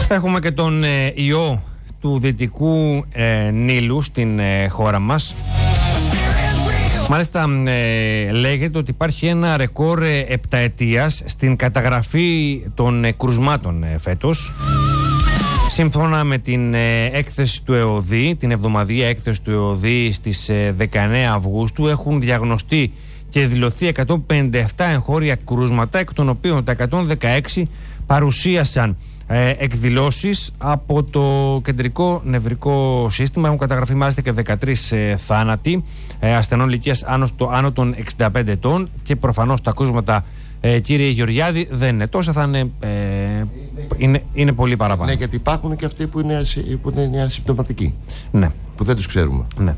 Έχουμε και τον ιό του Δυτικού Νείλου στην χώρα μας. Μάλιστα λέγεται ότι υπάρχει ένα ρεκόρ επταετίας στην καταγραφή των κρουσμάτων φέτος. Σύμφωνα με την έκθεση του ΕΟΔΗ, την εβδομαδιαία έκθεση του ΕΟΔΗ στις 19 Αυγούστου, έχουν διαγνωστεί και δηλωθεί 157 εγχώρια κρούσματα, εκ των οποίων τα 116 παρουσίασαν εκδηλώσεις από το κεντρικό νευρικό σύστημα. Έχουν καταγραφεί μάλιστα και 13 θάνατοι ασθενών ηλικίας άνω των 65 ετών και προφανώς τα κρούσματα, κύριε Γεωργιάδη, δεν είναι τόσα, θα είναι πολύ παραπάνω. Ναι, γιατί υπάρχουν και αυτοί που είναι ασυμπτωματικοί. Ναι. Που δεν τους ξέρουμε. Ναι.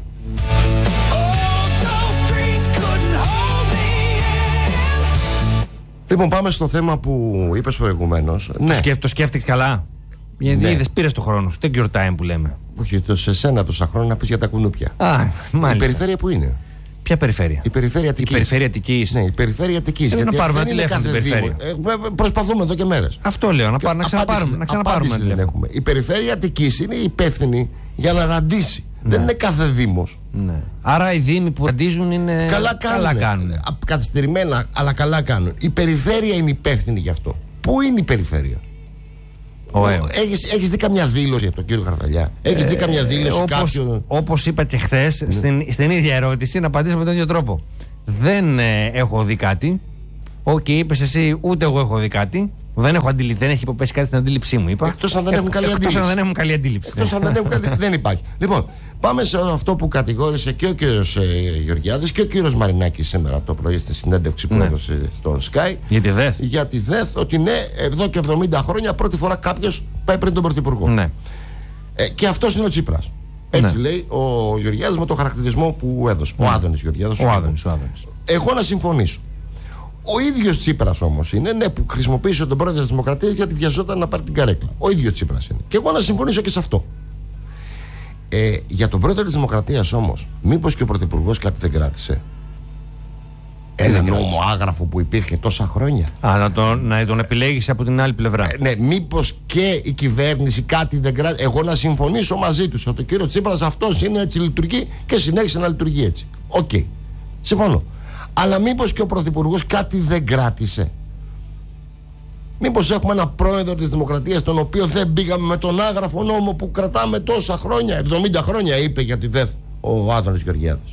Λοιπόν, πάμε στο θέμα που είπες προηγουμένως. Ναι. Το σκέφτηκες καλά? Γιατί είδες, πήρες το χρόνο σου. Take your time που λέμε. Όχι, σε σένα τόσα χρόνια να πεις για τα κουνούπια. Μάλιστα. Η περιφέρεια που είναι? Ποια περιφέρεια? Η περιφέρεια Αττικής. Η περιφέρεια Αττικής. Ναι, η περιφέρεια Αττικής. Να πάρουμε τηλέφωνο την περιφέρεια. Προσπαθούμε εδώ και μέρες. Αυτό λέω, να ξαναπάρουμε τηλέφωνο. Η περιφέρεια Αττικής είναι υπεύθυνη για να ραντίσει. Ναι. Δεν είναι κάθε δήμος. Ναι. Άρα οι δήμοι που ραντίζουν είναι. Καλά κάνουν. Καθυστερημένα, αλλά καλά κάνουν. Η περιφέρεια είναι υπεύθυνη γι' αυτό. Πού είναι η περιφέρεια? Έχεις δει καμιά δήλωση από τον κύριο Χαρδαλιά? Έχεις δει καμιά δήλωση κάποιον? Όπως είπα και χθες, στην ίδια ερώτηση, να απαντήσω με τον ίδιο τρόπο. Δεν έχω δει κάτι. Είπες εσύ, ούτε εγώ έχω δει κάτι. Δεν έχει υποπέσει κάτι στην αντίληψή μου, είπα. Εκτός αν δεν έχουν καλή αντίληψη. Εκτός αν δεν έχουν καλή αντίληψη. Εκτός αν δεν έχουν καλή. Δεν υπάρχει. Λοιπόν, πάμε σε αυτό που κατηγόρησε και ο κύριος Γεωργιάδης και ο κύριος Μαρινάκης σήμερα το πρωί στη συνέντευξη που έδωσε στο Sky. Για τη ΔΕΘ, ότι ναι, εδώ και 70 χρόνια πρώτη φορά κάποιος πάει πριν τον Πρωθυπουργό. Ναι. Και αυτός είναι ο Τσίπρας. Έτσι λέει ο Γεωργιάδης με το χαρακτηρισμό που έδωσε. Ο Άδωνης Γεωργιάδης. Εγώ να συμφωνήσω. Ο ίδιος Τσίπρας όμως είναι που χρησιμοποίησε τον πρόεδρο της Δημοκρατίας γιατί βιαζόταν να πάρει την καρέκλα. Ο ίδιος Τσίπρας είναι. Και εγώ να συμφωνήσω και σε αυτό. Για τον πρόεδρο της Δημοκρατίας όμως, μήπως και ο πρωθυπουργός κάτι δεν κράτησε? Ένα νόμο άγραφο που υπήρχε τόσα χρόνια. Να τον επιλέγεις από την άλλη πλευρά. Ναι, μήπως και η κυβέρνηση κάτι δεν κράτησε? Εγώ να συμφωνήσω μαζί τους ότι ο κύριος Τσίπρας αυτός είναι έτσι, λειτουργεί και συνέχισε να λειτουργεί έτσι. Οκ. Συμφωνώ. Αλλά μήπως και ο πρωθυπουργός κάτι δεν κράτησε? Μήπως έχουμε ένα πρόεδρο της Δημοκρατίας τον οποίο δεν πήγαμε με τον άγραφο νόμο που κρατάμε τόσα χρόνια? 70 χρόνια είπε για τη ΔΕΘ ο Άδωνης Γεωργιάδης.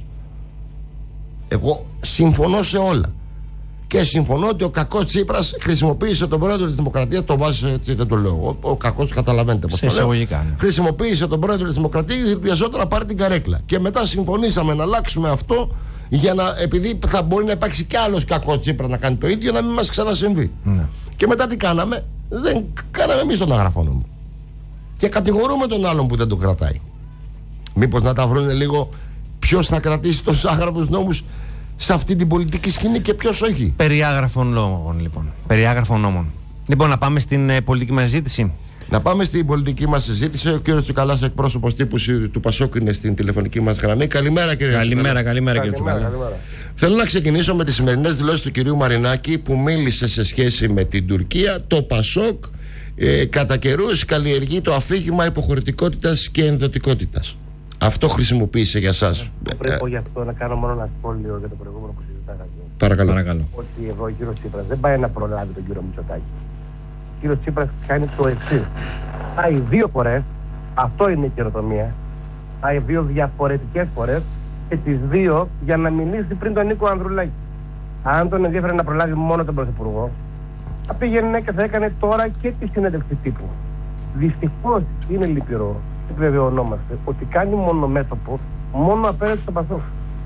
Εγώ συμφωνώ σε όλα. Και συμφωνώ ότι ο κακός Τσίπρας χρησιμοποίησε τον πρόεδρο της Δημοκρατίας. Το βάζει έτσι, δεν το λέω. Ο κακός, καταλαβαίνετε πώς το λέω. Χρησιμοποίησε τον πρόεδρο της Δημοκρατίας γιατί βιαζόταν να πάρει την καρέκλα. Και μετά συμφωνήσαμε να αλλάξουμε αυτό. Επειδή θα μπορεί να υπάρξει κι άλλος κακός Τσίπρα να κάνει το ίδιο, να μην μας ξανασυμβεί. Ναι. Και μετά τι κάναμε? Δεν κάναμε εμείς τον άγραφο νόμο. Και κατηγορούμε τον άλλον που δεν τον κρατάει. Μήπως να τα βρουν λίγο ποιος θα κρατήσει τους άγραφους νόμους σε αυτή την πολιτική σκηνή και ποιος όχι. Περιάγραφων νόμων, λοιπόν. Περιάγραφων νόμων. Λοιπόν, να πάμε στην πολιτική μας συζήτηση. Να πάμε στην πολιτική μας συζήτηση. Ο κύριος Τσουκαλάς, εκπρόσωπος τύπου του Πασόκ, είναι στην τηλεφωνική μας γραμμή. Καλημέρα, κύριε Τσουκαλά. Καλημέρα, κύριε Τσουκαλά. Θέλω να ξεκινήσω με τις σημερινές δηλώσεις του κυρίου Μαρινάκη που μίλησε σε σχέση με την Τουρκία. Το Πασόκ κατά καιρούς καλλιεργεί το αφήγημα υποχωρητικότητας και ενδοτικότητας. Αυτό χρησιμοποίησε για σας. Πρέπει γι' αυτό να κάνω μόνο ένα σχόλιο για το προηγούμενο που συζητάγατε. Παρακαλώ. Ότι εδώ ο κύριος Τσίπρας δεν πάει να προλάβει τον κύριο Μητσοτάκη. Ο κύριος Τσίπρας κάνει το εξής. Πάει 2 φορές, αυτό είναι η καινοτομία. Πάει 2 διαφορετικές φορές και τις 2 για να μιλήσει πριν τον Νίκο Ανδρουλάκη. Αν τον ενδιαφέρει να προλάβει μόνο τον Πρωθυπουργό, θα πήγαινε και θα έκανε τώρα και τη συνέντευξη τύπου. Δυστυχώς είναι λυπηρό, επιβεβαιωνόμαστε, ότι κάνει μονομέτωπο μόνο απέναντι στο Πασόκ.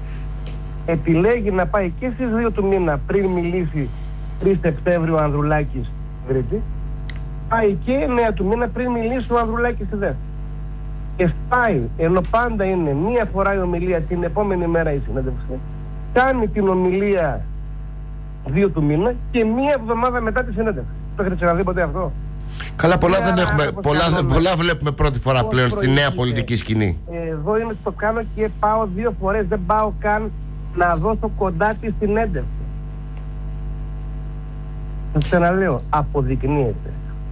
Επιλέγει να πάει και στις 2 του μήνα πριν μιλήσει 3 Σεπτέμβριο ο Ανδρουλάκης Κρήτη, πάει και 9 του μήνα πριν μιλήσει ο Ανδρουλάκης στη ΔΕΘ. Και σπάει, ενώ πάντα είναι μία φορά η ομιλία, την επόμενη μέρα η συνέντευξη, κάνει την ομιλία 2 του μήνα και μία εβδομάδα μετά τη συνέντευξη. Το έχετε ξαναδεί ποτέ αυτό? Καλά, πολλά δεν έχουμε. Πολλά βλέπουμε πρώτη φορά πλέον στη νέα πολιτική σκηνή. Εδώ είμαι στο κάνω και πάω 2 φορές, δεν πάω καν να δώσω κοντά τη συνέντευξη. Σας ξαναλέω, αποδεικνύεται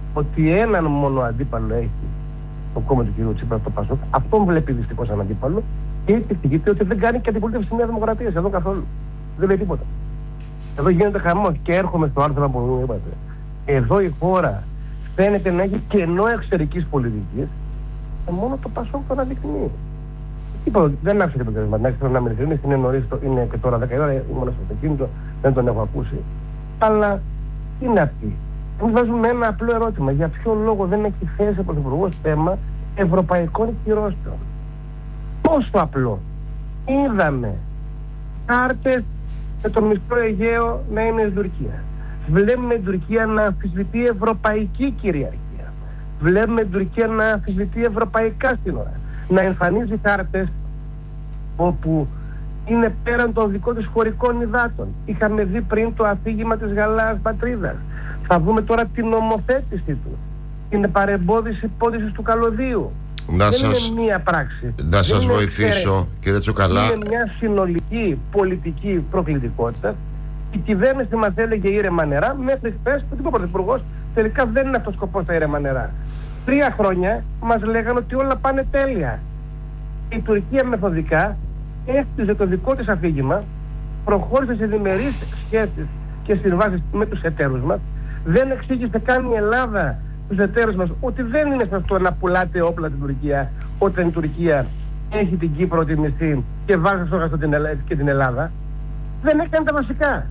ότι έναν μόνο αντίπαλο έχει το κόμμα του κ. Τσίπρα, το ΠΑΣΟΚ, αυτόν βλέπει δυστυχώς σαν αντίπαλο και επιστηγείται ότι δεν κάνει και αντιπολίτευση στη Νέα Δημοκρατία εδώ καθόλου. Δεν λέει τίποτα. Εδώ γίνεται χαμός και έρχομαι στο άρθρο που μου είπατε. Εδώ η χώρα φαίνεται να έχει κενό εξωτερικής πολιτικής και μόνο το ΠΑΣΟΚ το αναδεικνύει. Είπα, δεν άφησε το κ. Μαρινάκη, θέλω να μην ειλικρινής, είναι νωρίς, είναι και τώρα 10 ώρα, ήμουν στο αυτοκίνητο, δεν τον έχω ακούσει. Αλλά τι είναι αυτή. Εμείς βάζουμε ένα απλό ερώτημα. Για ποιο λόγο δεν έχει θέσει ο Πρωθυπουργός θέμα ευρωπαϊκών κυρώσεων? Πόσο απλό. Είδαμε κάρτες με τον μισθό Αιγαίο να είναι στην Τουρκία. Βλέπουμε την Τουρκία να αμφισβητεί ευρωπαϊκή κυριαρχία. Βλέπουμε την Τουρκία να αμφισβητεί ευρωπαϊκά σύνορα. Να εμφανίζει κάρτες όπου είναι πέραν των δικών της χωρικών υδάτων. Είχαμε δει πριν το αφήγημα της Γαλάζας Πατρίδας. Θα δούμε τώρα την νομοθέτηση του. Την παρεμπόδιση πώδησης του καλωδίου. Δεν είναι μία πράξη. Να σας βοηθήσω, κύριε Τσουκαλά. Είναι μια συνολική πολιτική προκλητικότητα. Η κυβέρνηση μας έλεγε ήρεμα νερά, μέχρι χθες που ο Πρωθυπουργός τελικά δεν είναι αυτός ο σκοπός τα ήρεμα νερά. 3 χρόνια μας λέγανε ότι όλα πάνε τέλεια. Η Τουρκία μεθοδικά έστειζε το δικό της αφήγημα, προχώρησε σε διμερείς σχέσεις και συμβάσεις με τους εταίρους μας. Δεν εξήγησε καν η Ελλάδα τους εταίρους μας ότι δεν είναι σωστό να πουλάτε όπλα στην Τουρκία όταν η Τουρκία έχει την Κύπρο τη μισή και βάζει στο γαστό και την Ελλάδα. Δεν έκανε τα βασικά.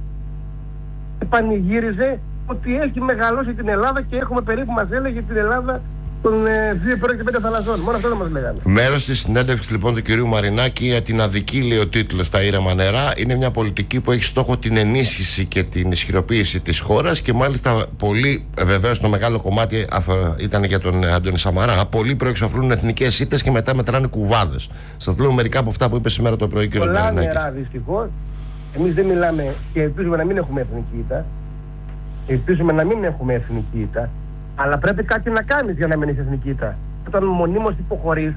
Πανηγύριζε ότι έχει μεγαλώσει την Ελλάδα και έχουμε περίπου, μας έλεγε, την Ελλάδα των 2,5 θαλασσών. Μόνο αυτό δεν μας λέγανε. Μέρος της συνέντευξης λοιπόν του κυρίου Μαρινάκη για την αδική, λέει ο τίτλος, τα ήρεμα νερά, είναι μια πολιτική που έχει στόχο την ενίσχυση και την ισχυροποίηση της χώρας και μάλιστα πολύ, βεβαίως το μεγάλο κομμάτι ήταν για τον Αντώνη Σαμαρά. Πολλοί προεξοφλούν εθνικές ήττες και μετά μετράνε κουβάδες. Σας λέω μερικά από αυτά που είπε σήμερα το πρωί ο κύριος Μαρινάκη. Πολλά νερά δυστυχώς. Εμείς δεν μιλάμε και ελπίζουμε να μην έχουμε εθνική ήττα. Ελπίζουμε να μην έχουμε εθνική ήττα. Αλλά πρέπει κάτι να κάνεις για να μην είσαι εθνική ήττα. Όταν μονίμως υποχωρείς,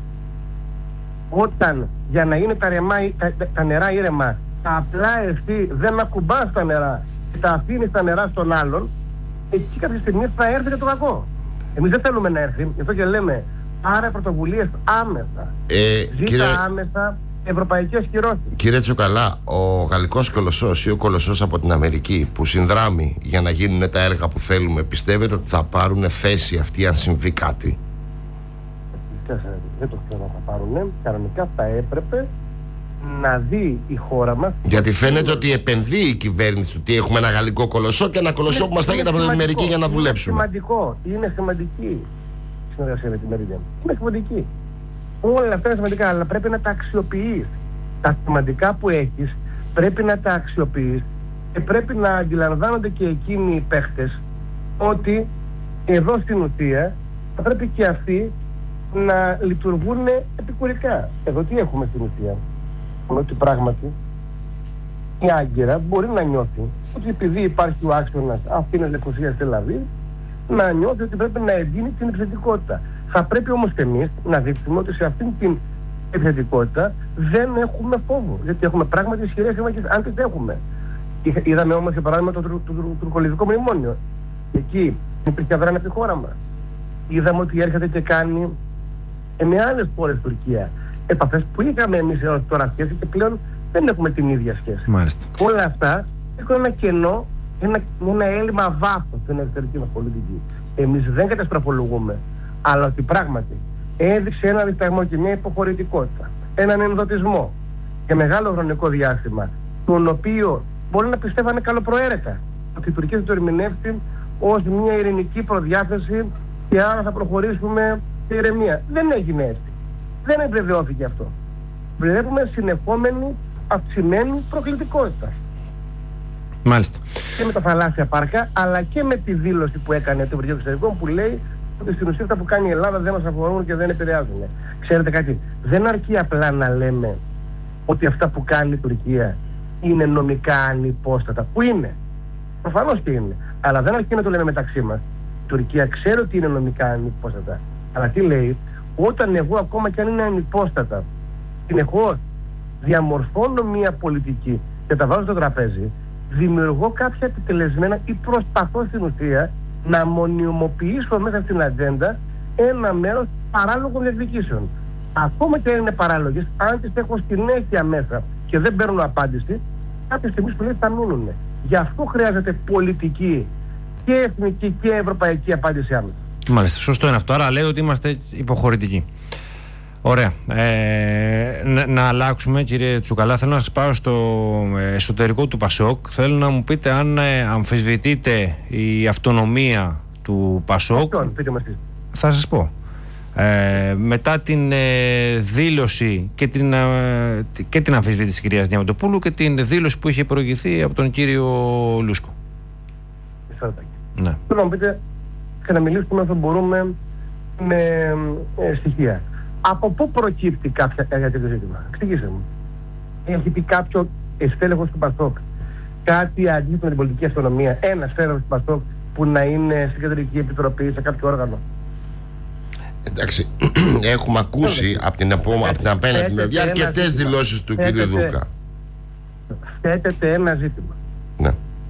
όταν για να είναι τα νερά ήρεμα, απλά εσύ δεν ακουμπάς τα νερά και τα αφήνεις τα νερά στον άλλον, εκεί κάποια στιγμή θα έρθει και το κακό. Εμείς δεν θέλουμε να έρθει, γι' αυτό και λέμε άρα πρωτοβουλίες άμεσα. Ζήτα άμεσα ευρωπαϊκές κυρώσεις. Κύριε Τσουκαλά, ο γαλλικός κολοσσός ή ο κολοσσός από την Αμερική που συνδράμει για να γίνουν τα έργα που θέλουμε, πιστεύετε ότι θα πάρουν θέση αυτοί αν συμβεί κάτι? Δεν το ξέρω να θα πάρουν. Κανονικά θα έπρεπε να δει η χώρα μας. Γιατί φαίνεται ότι επενδύει η κυβέρνηση ότι έχουμε ένα γαλλικό κολοσσό και ένα κολοσσό που μας θα γίνει από την Αμερική για να δουλέψουμε. Είναι σημαντικό. Είναι σημαντική η συνεργασία με την Αμερική. Είναι σημαντική. Όλα αυτά είναι σημαντικά, αλλά πρέπει να τα αξιοποιείς. Τα σημαντικά που έχεις πρέπει να τα αξιοποιείς και πρέπει να αντιλαμβάνονται και εκείνοι οι παίχτες ότι εδώ στην ουσία θα πρέπει και αυτοί να λειτουργούν επικουρικά. Εδώ τι έχουμε στην ουσία? Ότι πράγματι η Άγκυρα μπορεί να νιώθει ότι επειδή υπάρχει ο άξονας Αθήνας-Λευκοσίας Τελαβή, να νιώθει ότι πρέπει να εντείνει την επιθετικότητα. Θα πρέπει όμως και εμείς να δείξουμε ότι σε αυτήν την επιθετικότητα δεν έχουμε φόβο. Γιατί έχουμε πράγματι ισχυρές συμμαχίες, αν τις έχουμε. Είδαμε όμως για παράδειγμα το τουρκολιβικό μνημόνιο. Εκεί υπήρχε αδράνεια από τη χώρα μας. Είδαμε ότι έρχεται και κάνει με άλλες χώρες Τουρκία επαφές που είχαμε εμείς έως τώρα σχέση και πλέον δεν έχουμε την ίδια σχέση. Μάλιστα. Όλα αυτά έχουν ένα κενό, ένα έλλειμμα βάθος στην εξωτερική μας πολιτική. Εμείς δεν καταστραφολογούμε, αλλά ότι πράγματι έδειξε ένα δισταγμό και μια υποχωρητικότητα, έναν ενδοτισμό για μεγάλο χρονικό διάστημα, τον οποίο μπορεί να πιστεύανε καλοπροαίρετα ότι η Τουρκία θα το ερμηνεύσει ως μια ειρηνική προδιάθεση και άρα θα προχωρήσουμε σε ηρεμία. Δεν έγινε έτσι. Δεν επιβεβαιώθηκε αυτό. Βλέπουμε συνεχόμενη αυξημένη προκλητικότητα. Μάλιστα. Και με τα θαλάσσια πάρκα, αλλά και με τη δήλωση που έκανε το Υπουργείο Εξωτερικών που λέει ότι στην ουσία αυτά που κάνει η Ελλάδα δεν μας αφορούν και δεν επηρεάζουν. Ξέρετε κάτι, δεν αρκεί απλά να λέμε ότι αυτά που κάνει η Τουρκία είναι νομικά ανυπόστατα. Που είναι. Προφανώς και είναι. Αλλά δεν αρκεί να το λέμε μεταξύ μας. Η Τουρκία ξέρει ότι είναι νομικά ανυπόστατα. Αλλά τι λέει? Όταν εγώ ακόμα και αν είναι ανυπόστατα, συνεχώς διαμορφώνω μια πολιτική και τα βάζω στο τραπέζι, δημιουργώ κάποια επιτελεσμένα ή προσπαθώ στην ουσία να μονιμοποιήσω μέσα στην ατζέντα ένα μέρος παράλογων διεκδικήσεων. Ακόμα και αν είναι παράλογες, αν τις έχω συνέχεια μέσα και δεν παίρνουν απάντηση, κάποια στιγμή που λέει θα μείνουν. Γι' αυτό χρειάζεται πολιτική και εθνική και ευρωπαϊκή απάντηση άμεσα. Μάλιστα, σωστό είναι αυτό. Άρα λέει ότι είμαστε υποχωρητικοί. Ωραία. Να αλλάξουμε, κύριε Τσουκαλά. Θέλω να σας πάρω στο εσωτερικό του ΠΑΣΟΚ. Θέλω να μου πείτε αν αμφισβητείτε η αυτονομία του ΠΑΣΟΚ. Θα σας πω. Μετά την δήλωση και την αμφισβήτηση της κυρίας Διαμαντοπούλου και την δήλωση που είχε προηγηθεί από τον κύριο Λούσκο. Ναι. Θέλω να μου πείτε και να μιλήσουμε όσο μπορούμε με στοιχεία. Από πού προκύπτει κάποια για το ζήτημα? Εξηγήστε μου. Έχει πει κάποιο στέλεχος του ΠΑΣΟΚ κάτι αντίθετο με την πολιτική αυτονομία, ένα στέλεχος του ΠΑΣΟΚ που να είναι στην Κεντρική Επιτροπή, σε κάποιο όργανο? Εντάξει, έχουμε ακούσει από την απέναντι μεριά αρκετές δηλώσεις του κ. Δούκα. Θέτεται ένα ζήτημα. Ναι.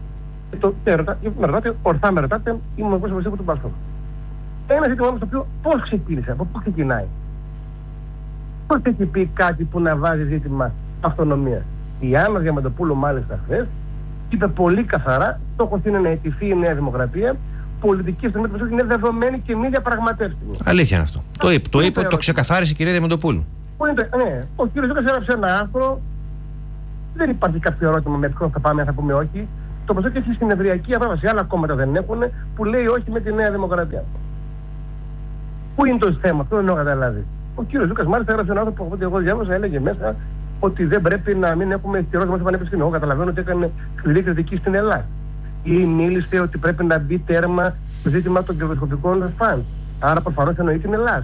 Ορθά με ρωτάτε, ήμουν εγώ στο του ΠΑΣΟΚ. Ένα ζήτημα όμως το οποίο πώς ξεκίνησε, από πού ξεκινάει? Πώς έχει πει κάτι που να βάζει ζήτημα αυτονομία? Η Άννα Διαμαντοπούλου μάλιστα χθες είπε πολύ καθαρά, στόχος είναι να αιτηθεί η Νέα Δημοκρατία, πολιτική αυτονομία του ΠΑΣΟΚ είναι δεδομένη και μη διαπραγματεύσιμη. Αλήθεια είναι αυτό. Το ξεκαθάρισε η κυρία Διαμαντοπούλου. Ναι, ο κ. Δούκας έγραψε ένα άρθρο, δεν υπάρχει κάποιο ερώτημα με ποιον θα πάμε, θα πούμε όχι. Το ΠΑΣΟΚ έχει συνεδριακή απόφαση, άλλα κόμματα δεν έχουν, που λέει όχι με τη Νέα Δημοκρατία. Πού είναι το θέμα, αυτό δεν έχω καταλάβει. Ο κύριος Δούκας μάλιστα έγραψε ένα άνθρωπο που εγώ διάβασα, έλεγε μέσα ότι δεν πρέπει να μην έχουμε ισχυρό στο πανεπιστήμιο. Εγώ καταλαβαίνω ότι έκανε σκληρή κριτική στην Ελλάδα. Ή μίλησε ότι πρέπει να μπει τέρμα στο ζήτημα των κερδοσκοπικών φαντ. Άρα προφανώς εννοεί την Ελλάδα.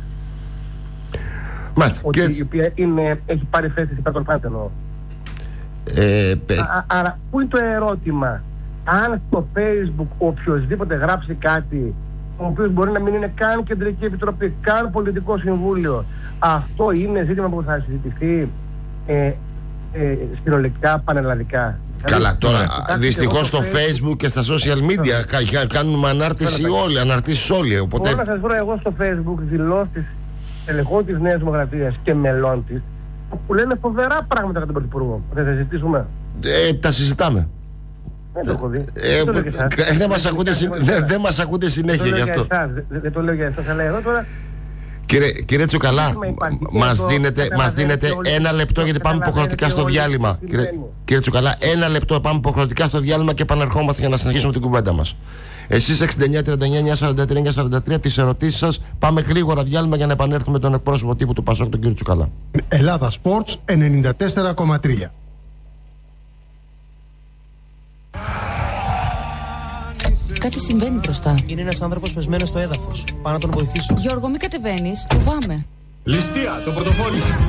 Ότι η οποία έχει πάρει θέση υπέρ των φαντ εννοώ. Άρα πού είναι το ερώτημα? Αν στο Facebook οποιοδήποτε γράψει κάτι, ο οποίος μπορεί να μην είναι καν Κεντρική Επιτροπή, καν Πολιτικό Συμβούλιο, αυτό είναι ζήτημα που θα συζητηθεί συνολικά, πανελλαδικά? Καλά, τώρα δυστυχώς στο Facebook και στα social media κάνουμε αναρτήσεις όλοι. Μπορώ να σας βρω εγώ στο Facebook δηλώσεις τελεχών της Νέας Δημοκρατίας και μελών της που λένε φοβερά πράγματα για τον Πρωθυπουργό. Θα συζητήσουμε. Τα συζητάμε. Δεν το έχω δει. Δεν μας ακούτε συνέχεια γι' αυτό. Δεν το λέω για εσάς, αλλά εδώ τώρα. Κύριε Τσουκαλά, μας δίνετε ένα λεπτό γιατί πάμε υποχρεωτικά στο διάλειμμα. Κύριε Τσουκαλά, ένα λεπτό, πάμε υποχρεωτικά στο διάλειμμα και επανερχόμαστε για να συνεχίσουμε την κουβέντα μας. Εσείς 69-39-943-943 τις ερωτήσεις σας. Πάμε γρήγορα διάλειμμα για να επανέλθουμε τον εκπρόσωπο τύπου του ΠΑΣΟΚ, τον κύριο Τσουκαλά. Ελλάδα Sports 94,3. Κάτι συμβαίνει μπροστά. Είναι ένας άνθρωπος πεσμένος στο έδαφος. Πάω να τον βοηθήσω. Γιώργο, μην κατεβαίνεις. Φοβάμαι. Ληστεία, το πορτοφόλι σου.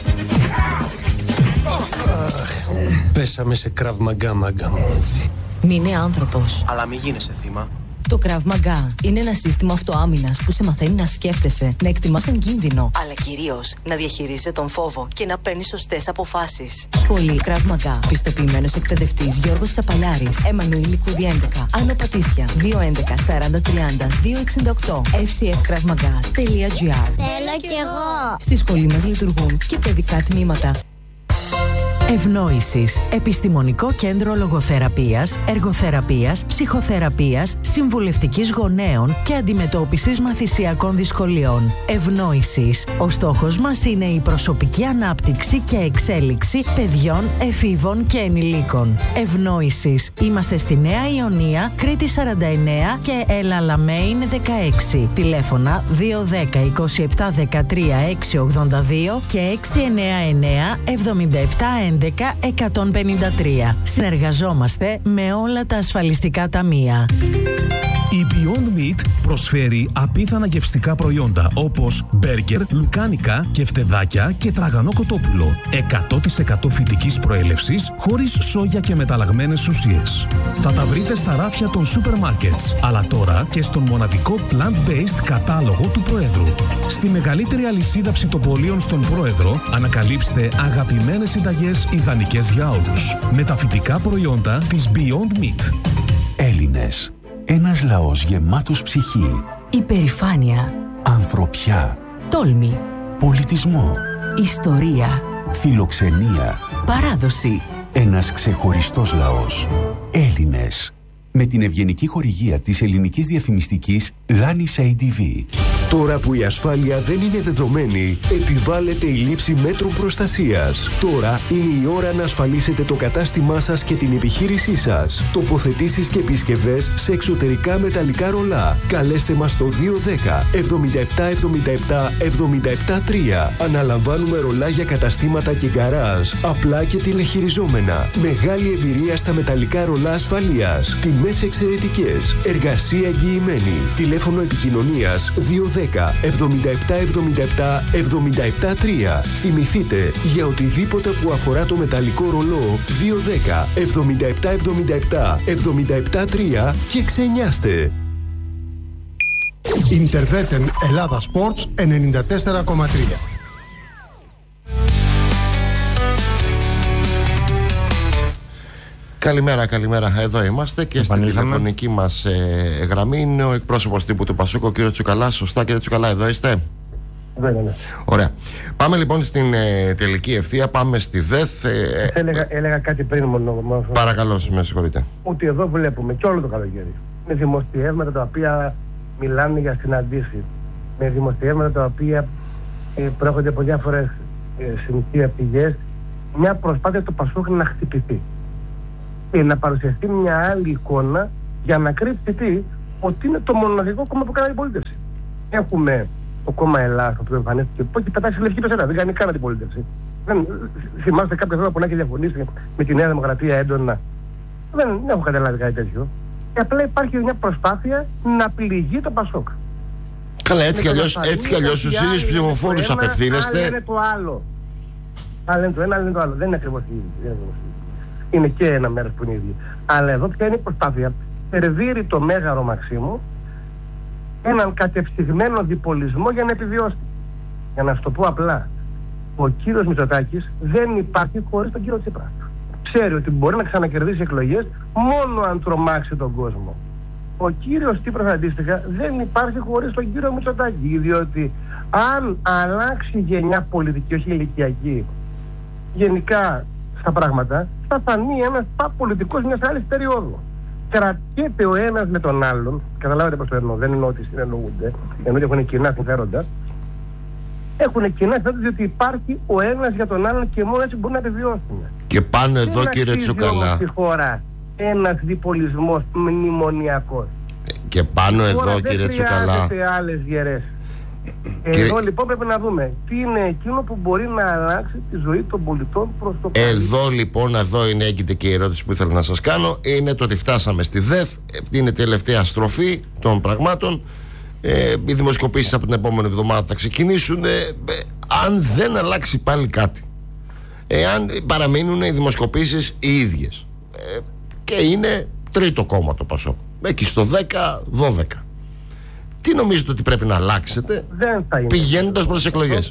Πέσαμε σε Krav Maga, μάγκα μου. Μην είναι άνθρωπος. Αλλά μην γίνεσαι θύμα. Το Krav Maga είναι ένα σύστημα αυτοάμυνας που σε μαθαίνει να σκέφτεσαι, να εκτιμάς τον κίνδυνο, αλλά κυρίως να διαχειρίζεσαι τον φόβο και να παίρνεις σωστές αποφάσεις. Σχολή Krav Maga. Πιστοποιημένος εκπαιδευτής Γιώργος Τσαπαλιάρης. Εμμανουήλ Λικούδη 11. Άνω Πατήσια. 211 40 30 268. fcfkravmaga.gr. Θέλω κι εγώ. Στη σχολή μας λειτουργούν και παιδικά τμήματα. Ευνόησης. Επιστημονικό κέντρο λογοθεραπείας, εργοθεραπείας, ψυχοθεραπείας, συμβουλευτικής γονέων και αντιμετώπισης μαθησιακών δυσκολιών. Ευνόησης. Ο στόχος μας είναι η προσωπική ανάπτυξη και εξέλιξη παιδιών, εφήβων και ενηλίκων. Ευνόησης. Είμαστε στη Νέα Ιωνία, Κρήτη 49 και Έλα Λαμέιν 16. Τηλέφωνα 210 27 13 682 και 699 77 11-153. Συνεργαζόμαστε με όλα τα ασφαλιστικά ταμεία. Η Beyond Meat προσφέρει απίθανα γευστικά προϊόντα όπως μπέργκερ, λουκάνικα, κεφτεδάκια και τραγανό κοτόπουλο. 100% φυτικής προέλευσης, χωρίς σόγια και μεταλλαγμένες ουσίες. Θα τα βρείτε στα ράφια των σούπερ μάρκετς, αλλά τώρα και στον μοναδικό plant-based κατάλογο του Προέδρου. Στη μεγαλύτερη αλυσίδα ψητοπολίων στον Πρόεδρο ανακαλύψτε αγαπημένες συνταγές ιδανικές για όλους. Με τα φυτικά προϊόντα της Beyond Meat. Έλληνες. Ένας λαός γεμάτος ψυχή, Υπερηφάνεια, ανθρωπιά, τόλμη, πολιτισμό, ιστορία, φιλοξενία. παράδοση. Ένας ξεχωριστός λαός. Έλληνες. Με την ευγενική χορηγία της ελληνικής διαφημιστικής Lanis ADV. Τώρα που η ασφάλεια δεν είναι δεδομένη, επιβάλλεται η λήψη μέτρων προστασίας. Τώρα είναι η ώρα να ασφαλίσετε το κατάστημά σας και την επιχείρησή σας. Τοποθετήσεις και επισκευές σε εξωτερικά μεταλλικά ρολά. Καλέστε μας στο 210 77 77 77 3. Αναλαμβάνουμε ρολά για καταστήματα και γκαράζ, απλά και τηλεχειριζόμενα. Μεγάλη εμπειρία στα μεταλλικά ρολά ασφαλείας. Τιμές εξαιρετικές. Εργασία εγγυημένη. Τηλέφωνο επικοινωνίας 210 77 77 77 3. Θυμηθείτε, για οτιδήποτε που αφορά το μεταλλικό ρολό, 210 77 77 77 3 και ξενιάστε. Ιντερβέτεν Ελλάδα Sports 94,3. Καλημέρα, καλημέρα. Εδώ είμαστε και στην τηλεφωνική μας γραμμή είναι ο εκπρόσωπος τύπου του Πασόκ, ο κύριο Τσουκαλά. Σωστά, κύριε Τσουκαλά, εδώ είστε? Ναι. Ωραία. Πάμε λοιπόν στην τελική ευθεία. Πάμε στη ΔΕΘ. Έλεγα κάτι πριν μόνο. Παρακαλώ, με συγχωρείτε. Ότι εδώ βλέπουμε και όλο το καλοκαίρι με δημοσιεύματα τα οποία μιλάνε για συναντήσεις, με δημοσιεύματα τα οποία προέρχονται από διάφορες συνηθίες πηγές, μια προσπάθεια του Πασόκ να χτυπηθεί. Να παρουσιαστεί μια άλλη εικόνα για να κρύψει τι, ότι είναι το μοναδικό κόμμα που κάνει αντιπολίτευση. Έχουμε το κόμμα Ελλάδα που εμφανίστηκε, που έχει πετάξει λευκή πεσένα, δεν κάνει καν αντιπολίτευση. Θυμάστε κάποια θέμα που να έχει διαφωνήσει με τη Νέα Δημοκρατία έντονα? Δεν έχω καταλάβει κάτι τέτοιο. Και απλά υπάρχει μια προσπάθεια να πληγεί το Πασόκ. Καλά, έτσι κι αλλιώς στους ίδιους ψηφοφόρους απευθύνεστε. Άλλοι είναι το άλλο. Άλλοι είναι το ένα, άλλοι είναι το άλλο. Δεν είναι ακριβώς ίδιο. Είναι και ένα μέρος που είναι ίδιο. Αλλά εδώ πια είναι η προσπάθεια. Σερβίρει το Μέγαρο Μαξίμου έναν κατεψυγμένο διπολισμό για να επιβιώσει. Για να σου το πω απλά, ο κύριος Μητσοτάκης δεν υπάρχει χωρίς τον κύριο Τσίπρα. Ξέρει ότι μπορεί να ξανακερδίσει εκλογές μόνο αν τρομάξει τον κόσμο. Ο κύριος Τσίπρας αντίστοιχα δεν υπάρχει χωρίς τον κύριο Μητσοτάκη. Διότι αν αλλάξει γενιά πολιτική, όχι ηλικιακή, γενικά στα πράγματα, θα φανεί ένας πολιτικός μιας άλλης περίοδου. Κρατιέται ο ένας με τον άλλον, καταλάβετε πώς το εννοώ, δεν εννοώ ότι συνεννοούνται, ενώ έχουν κοινά συμφέροντα. Έχουν κοινά συμφέροντα διότι υπάρχει ο ένας για τον άλλον και μόνο έτσι μπορούν να επιβιώσουν. Και πάνω εδώ, κύριε Τσουκαλά, στη χώρα ένας διπολισμός μνημονιακός. Και πάνω εδώ, κύριε Τσουκαλά, δεν χρειάζεται άλλες γερές. Εδώ λοιπόν πρέπει να δούμε τι είναι εκείνο που μπορεί να αλλάξει τη ζωή των πολιτών προς το καλύτερο. Εδώ λοιπόν, εδώ είναι έγκυται και η ερώτηση που ήθελα να σας κάνω. Είναι το ότι φτάσαμε στη ΔΕΘ. Είναι τελευταία στροφή των πραγμάτων. Οι δημοσκοπήσεις από την επόμενη εβδομάδα θα ξεκινήσουν. Αν δεν αλλάξει πάλι κάτι, εάν παραμείνουν οι δημοσκοπήσεις οι ίδιες, και είναι τρίτο κόμμα το Πασόκ, εκεί στο 10-12, τι νομίζετε ότι πρέπει να αλλάξετε πηγαίνοντας προς εκλογές?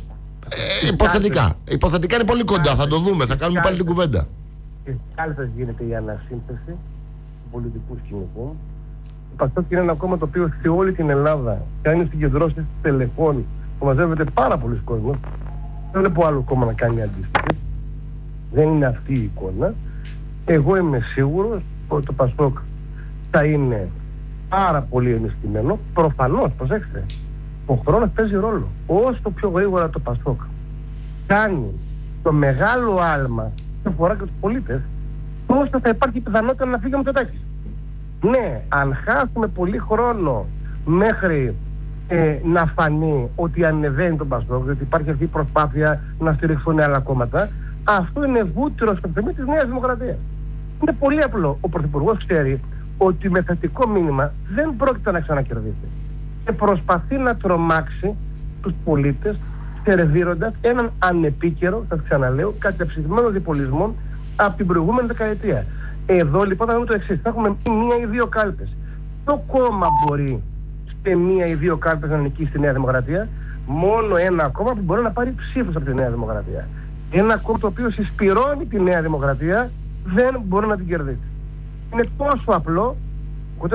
Υποθετικά είναι πολύ κοντά, θα το δούμε, θα κάνουμε πάλι την κουβέντα. Κάλλιστα γίνεται η ανασύνθεση του πολιτικού σκηνικού. Το Πασόκ είναι ένα κόμμα το οποίο σε όλη την Ελλάδα κάνει συγκεντρώσεις τελεφών που μαζεύεται πάρα πολλοί κόσμος. Δεν βλέπω άλλο κόμμα να κάνει αντίστοιχη. Δεν είναι αυτή η εικόνα. Εγώ είμαι σίγουρος ότι το Πασόκ θα είναι πάρα πολύ ενισχυμένο. Προφανώς, προσέξτε, ο χρόνος παίζει ρόλο. Όσο πιο γρήγορα το Πασόκ κάνει το μεγάλο άλμα που αφορά και τους πολίτες, όσο θα υπάρχει πιθανότητα να φύγει ο Μητσοτάκης. Ναι, αν χάσουμε πολύ χρόνο μέχρι να φανεί ότι ανεβαίνει το Πασόκ, γιατί υπάρχει αυτή η προσπάθεια να στηριχθούν άλλα κόμματα, αυτό είναι βούτυρο στο θεμί της Νέας Δημοκρατίας. Είναι πολύ απλό. Ο Πρωθυπουργός ξέρει ότι με θετικό μήνυμα δεν πρόκειται να ξανακερδίσει. Και προσπαθεί να τρομάξει τους πολίτες, σερβίροντας έναν ανεπίκαιρο, σας ξαναλέω, κατεψυγμένο διπολισμό από την προηγούμενη δεκαετία. Εδώ λοιπόν θα δούμε το εξής. Θα έχουμε μία ή δύο κάλπες. Το κόμμα μπορεί σε μία ή δύο κάλπες να νικήσει στη Νέα Δημοκρατία. Μόνο ένα κόμμα που μπορεί να πάρει ψήφους από τη Νέα Δημοκρατία. Ένα κόμμα το οποίο συσπυρώνει τη Νέα Δημοκρατία δεν μπορεί να την κερδίσει. Είναι τόσο απλό, ακούτε,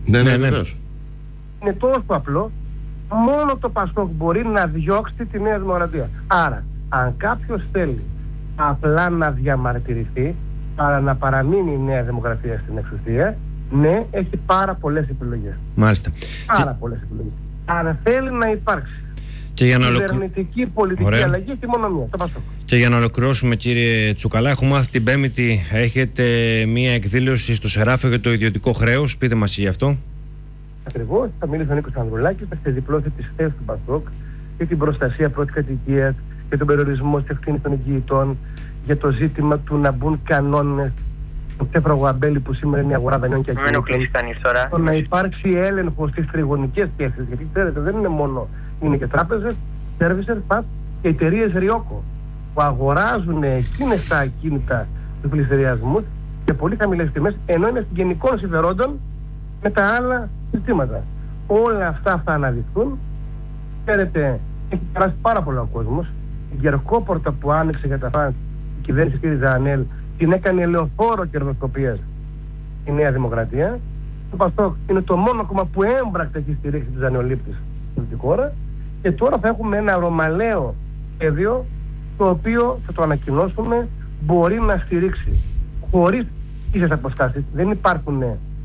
Ναι, βεβαίως. Είναι τόσο απλό. Μόνο το ΠΑΣΟΚ μπορεί να διώξει τη Νέα Δημοκρατία. Άρα, αν κάποιος θέλει απλά να διαμαρτυρηθεί, αλλά να παραμείνει η Νέα Δημοκρατία στην εξουσία, ναι, έχει πάρα πολλές επιλογές. Μάλιστα. Πάρα πολλές επιλογές. Αν θέλει να υπάρξει κυβερνητική πολιτική αλλαγή, έχει μόνο μία, το ΠΑΣΟΚ. Και για να ολοκληρώσουμε, κύριε Τσουκαλά, έχουμε μάθει την Πέμπτη έχετε μία εκδήλωση στο Σεράφιο για το ιδιωτικό χρέος. Πείτε μας γι' αυτό. Ακριβώς, θα μιλήσει ο Νίκος Ανδρουλάκης, θα ξεδιπλώσει τις θέσεις του ΠΑΣΟΚ για την προστασία πρώτης κατοικίας, για τον περιορισμό της ευθύνης των εγγυητών, για το ζήτημα του να μπουν κανόνες στο ψεύδρο αμπέλι που σήμερα είναι η αγορά δανειών και ακινήτων. Να υπάρξει έλεγχος στις τριγωνικές σχέσεις, γιατί ξέρετε δεν είναι μόνο, είναι και τράπεζες, services, και εταιρείες Ριόκο που αγοράζουν εκείνες τα ακίνητα του πληστηριασμούς και πολύ χαμηλές τιμές, ενώ είναι γενικών συμφερόντων με τα άλλα συστήματα. Όλα αυτά θα αναδειχθούν. Ξέρετε, έχει περάσει πάρα πολύ ο κόσμος. Η γερκόπορτα που άνοιξε για τα φαντ η κυβέρνηση κ. Ζανέλ την έκανε ελαιοφόρο κερδοσκοπίας η Νέα Δημοκρατία. Το ΠΑΣΟΚ είναι το μόνο κόμμα που έμπρακτα έχει στηρίξει τους ζανεολήπτες στη χώρα. Και τώρα θα έχουμε ένα ρωμαλαίο σχέδιο, το οποίο θα το ανακοινώσουμε, μπορεί να στηρίξει χωρίς ίσες αποστάσεις. Δεν υπάρχουν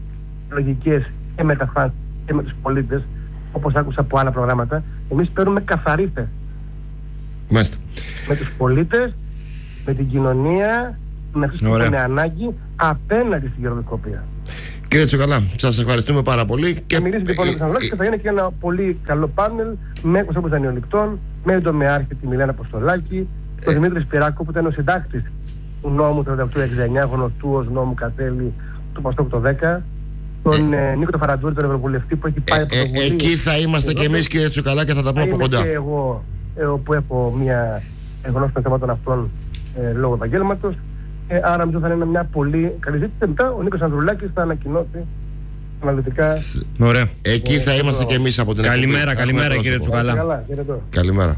λογικές και με τα φαντ και με τους πολίτες, όπως άκουσα από άλλα προγράμματα. Εμείς παίρνουμε καθαρή θέση. Μάλιστα. Με τους πολίτες, με την κοινωνία, με αυτούς που έχουν ανάγκη απέναντι στην κερδοσκοπία. Κύριε Τσουκαλά, σας ευχαριστούμε πάρα πολύ. Και μιλήσει λοιπόν με τους και θα είναι και ένα πολύ καλό πάνελ με εκπροσώπους δανειοληπτών, με τον τομεάρχη τη Μιλένα Αποστολάκη, τον Δημήτρη Σπυράκο που ήταν ο συντάκτης του νόμου 3869, γνωστού ως νόμου Κατέλη του ΠΑΣΟΚ το 10. Τον Νίκο Φαραντζούρη, τον Ευρωβουλευτή που έχει πάει εκεί θα είμαστε και εμείς, κύριε Τσουκαλά, και θα τα πούμε από κοντά. Και εγώ που έχω μια γνώση των θεμάτων αυτών λόγω επαγγέλματος. Άρα νομίζω θα είναι μια πολύ καλή ζήτηση. Μετά ο Νίκος Ανδρουλάκης θα ανακοινώσει αναλυτικά. Ωραία. Εκεί θα είμαστε και εμείς από την εκπομπή. Καλημέρα κύριε Τσουκαλά. Καλημέρα.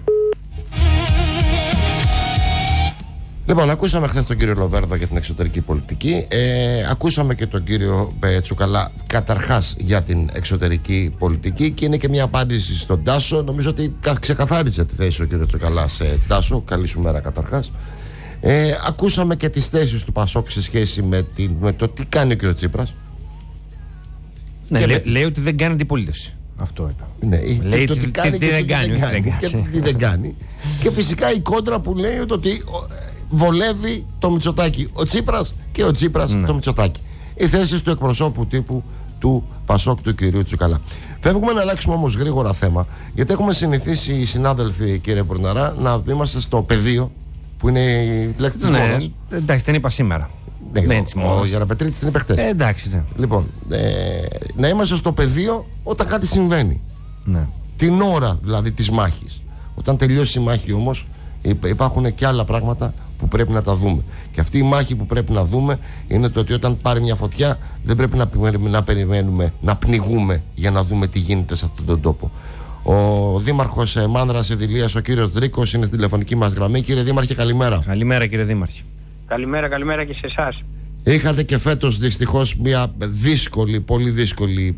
Λοιπόν, ακούσαμε χθες τον κύριο Λοβέρδο για την εξωτερική πολιτική. Ακούσαμε και τον κύριο Τσουκαλά καταρχάς για την εξωτερική πολιτική και είναι και μια απάντηση στον Τάσο. Νομίζω ότι ξεκαθάρισε τη θέση ο κύριος Τσουκαλά σε Τάσο. Καλή σου μέρα καταρχάς. Ακούσαμε και τις θέσεις του ΠΑΣΟΚ σε σχέση με το τι κάνει ο κύριος Τσίπρας. Ναι, λέει ότι δεν κάνει αντιπολίτευση. Αυτό είπα. Ναι, λέει το τι κάνει και τι δεν κάνει. Και φυσικά η κόντρα που λέει ότι βολεύει το Μητσοτάκη ο Τσίπρας και ο Τσίπρας το Μητσοτάκη. Οι θέσεις του εκπροσώπου τύπου του ΠΑΣΟΚ του κυρίου Τσουκαλά. Φεύγουμε να αλλάξουμε όμως γρήγορα θέμα, γιατί έχουμε συνηθίσει οι συνάδελφοι, κύριε Πορναρά, να είμαστε στο πεδίο που είναι η λέξη της μόδας. Εντάξει, την είπα σήμερα. Ο Γεραπετρίτης την είπε χτες. Εντάξει, ναι. Λοιπόν, να είμαστε στο πεδίο όταν κάτι συμβαίνει. Ναι. Την ώρα δηλαδή της μάχης. Όταν τελειώσει η μάχη όμως, υπάρχουν και άλλα πράγματα που πρέπει να τα δούμε. Και αυτή η μάχη που πρέπει να δούμε είναι το ότι όταν πάρει μια φωτιά δεν πρέπει να περιμένουμε να πνιγούμε για να δούμε τι γίνεται σε αυτόν τον τόπο. Ο Δήμαρχος Μάνδρας Εδηλίας, ο κύριος Δρίκος, είναι στη τηλεφωνική μας γραμμή. Κύριε Δήμαρχε, καλημέρα. Καλημέρα, κύριε Δήμαρχε. Καλημέρα και σε εσάς. Είχατε και φέτος δυστυχώς μια δύσκολη, πολύ δύσκολη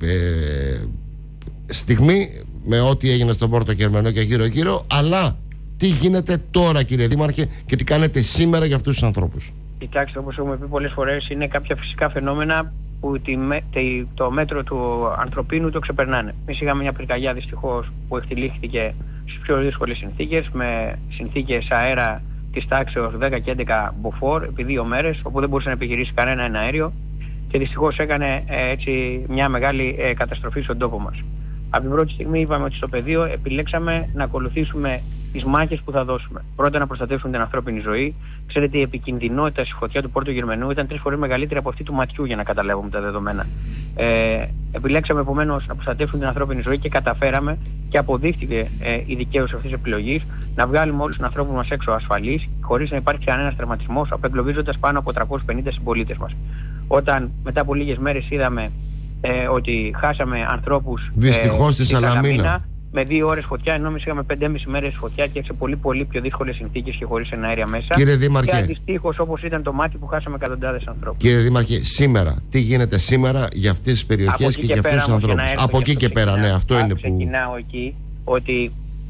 στιγμή με ό,τι έγινε στον Πόρτο Κερμενό και γύρω-γύρω, αλλά τι γίνεται τώρα, κύριε Δήμαρχε, και τι κάνετε σήμερα για αυτούς τους ανθρώπους? Κοιτάξτε, όπως έχουμε πει πολλές φορές, είναι κάποια φυσικά φαινόμενα που το μέτρο του ανθρωπίνου το ξεπερνάνε. Εμείς είχαμε μια πυρκαγιά δυστυχώς που εκτυλίχθηκε στις πιο δύσκολες συνθήκες, με συνθήκες αέρα της τάξεως 10 και 11 μποφόρ επί 2 μέρες, όπου δεν μπορούσε να επιχειρήσει κανένα ένα αέριο και δυστυχώς έκανε έτσι μια μεγάλη καταστροφή στον τόπο μας. Από την πρώτη στιγμή είπαμε ότι στο πεδίο επιλέξαμε να ακολουθήσουμε τις μάχες που θα δώσουμε. Πρώτα να προστατεύσουμε την ανθρώπινη ζωή. Ξέρετε, η επικινδυνότητα στη φωτιά του Πόρτο Γερμανού ήταν 3 φορές μεγαλύτερη από αυτή του ματιού, για να καταλάβουμε τα δεδομένα. Επιλέξαμε επομένως να προστατεύσουμε την ανθρώπινη ζωή και καταφέραμε και αποδείχθηκε η δικαίωση αυτής της επιλογής να βγάλουμε όλους τους ανθρώπους μας έξω ασφαλείς, χωρίς να υπάρχει κανένας τραυματισμός, απεγκλωβίζοντας πάνω από 350 συμπολίτες μας. Όταν μετά από λίγες μέρες είδαμε ότι χάσαμε ανθρώπους δυστυχώς στη Σαλαμίνα, με 2 ώρες φωτιά, ενώ εμείς είχαμε 5,5 μέρες φωτιά και σε πολύ πολύ πιο δύσκολες συνθήκες και χωρίς εναέρια μέσα. Κύριε Δήμαρχε, και αντιστοίχως όπως ήταν το μάτι που χάσαμε εκατοντάδες ανθρώπους. Κύριε Δήμαρχε, σήμερα, τι γίνεται σήμερα για αυτές τις περιοχές και για αυτούς τους ανθρώπους? Από εκεί και πέρα, ναι, αυτό είναι που... Ξεκινάω εκεί, ότι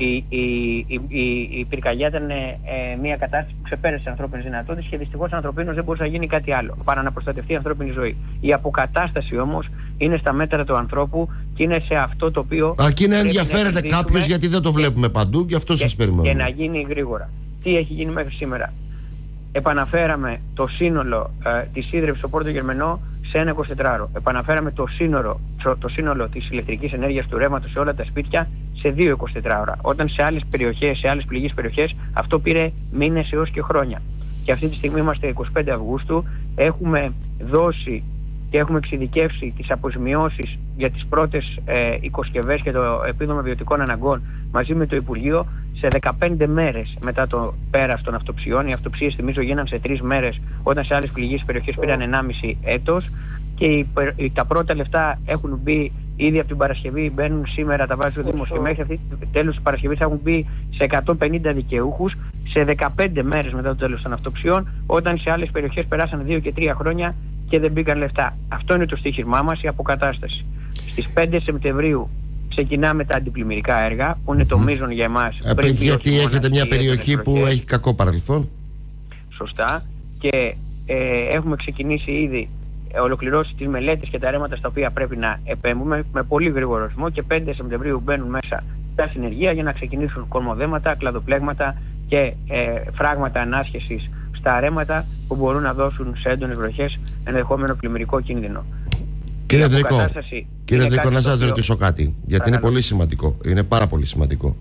η πυρκαγιά ήταν μια κατάσταση που ξεπέρασε ανθρώπινες δυνατότητες και δυστυχώς ανθρωπίνως δεν μπορούσε να γίνει κάτι άλλο παρά να προστατευτεί η ανθρώπινη ζωή. Η αποκατάσταση όμως είναι στα μέτρα του ανθρώπου και είναι σε αυτό το οποίο. Αρκεί να ενδιαφέρεται κάποιος, γιατί δεν το βλέπουμε παντού και αυτό σας περιμένουμε. Και να γίνει γρήγορα. Τι έχει γίνει μέχρι σήμερα? Επαναφέραμε το σύνολο της ίδρυυσης στο Πόρτο Γερμενό σε ένα 24ωρο. Επαναφέραμε το σύνολο της ηλεκτρικής ενέργειας του ρεύματος σε όλα τα σπίτια σε 2 24ωρα. Όταν σε άλλες περιοχές, σε άλλες πληγείς περιοχές, αυτό πήρε μήνες έως και χρόνια. Και αυτή τη στιγμή είμαστε 25 Αυγούστου, έχουμε δώσει και έχουμε εξειδικεύσει τις αποζημιώσεις για τις πρώτες οικοσκευές και το επίδομα βιωτικών αναγκών μαζί με το Υπουργείο σε 15 μέρες μετά το πέρας των αυτοψιών. Οι αυτοψίες, θυμίζω, γίναν σε 3 μέρες, όταν σε άλλες πληγείς περιοχές πήραν 1,5 έτος. Και τα πρώτα λεφτά έχουν μπει ήδη από την Παρασκευή, μπαίνουν σήμερα, τα βάζει ο Δήμος και μέχρι τέλος της Παρασκευής έχουν μπει σε 150 δικαιούχους σε 15 μέρες μετά το τέλος των αυτοψιών, όταν σε άλλες περιοχές περάσαν 2 και 3 χρόνια και δεν μπήκαν λεφτά. Αυτό είναι το στοίχημά μας, η αποκατάσταση. Στις 5 Σεπτεμβρίου ξεκινάμε τα αντιπλημμυρικά έργα, που είναι το μείζον για εμάς. Γιατί έχετε μια περιοχή που έχει κακό παρελθόν. Σωστά. Και έχουμε ξεκινήσει ήδη, ολοκληρώσει τις μελέτες και τα ρέματα στα οποία πρέπει να επέμβουμε με πολύ γρήγορο ρυθμό, και 5 Σεπτεμβρίου μπαίνουν μέσα τα συνεργεία για να ξεκινήσουν κορμοδέματα, κλαδοπλέγματα και φράγματα ανάσχεσης στα ρέματα που μπορούν να δώσουν σε έντονες βροχές ενδεχόμενο πλημμυρικό κίνδυνο. Κύριε Δρικό, να σας ρωτήσω κάτι, γιατί είναι πολύ σημαντικό, είναι πάρα πολύ σημαντικό.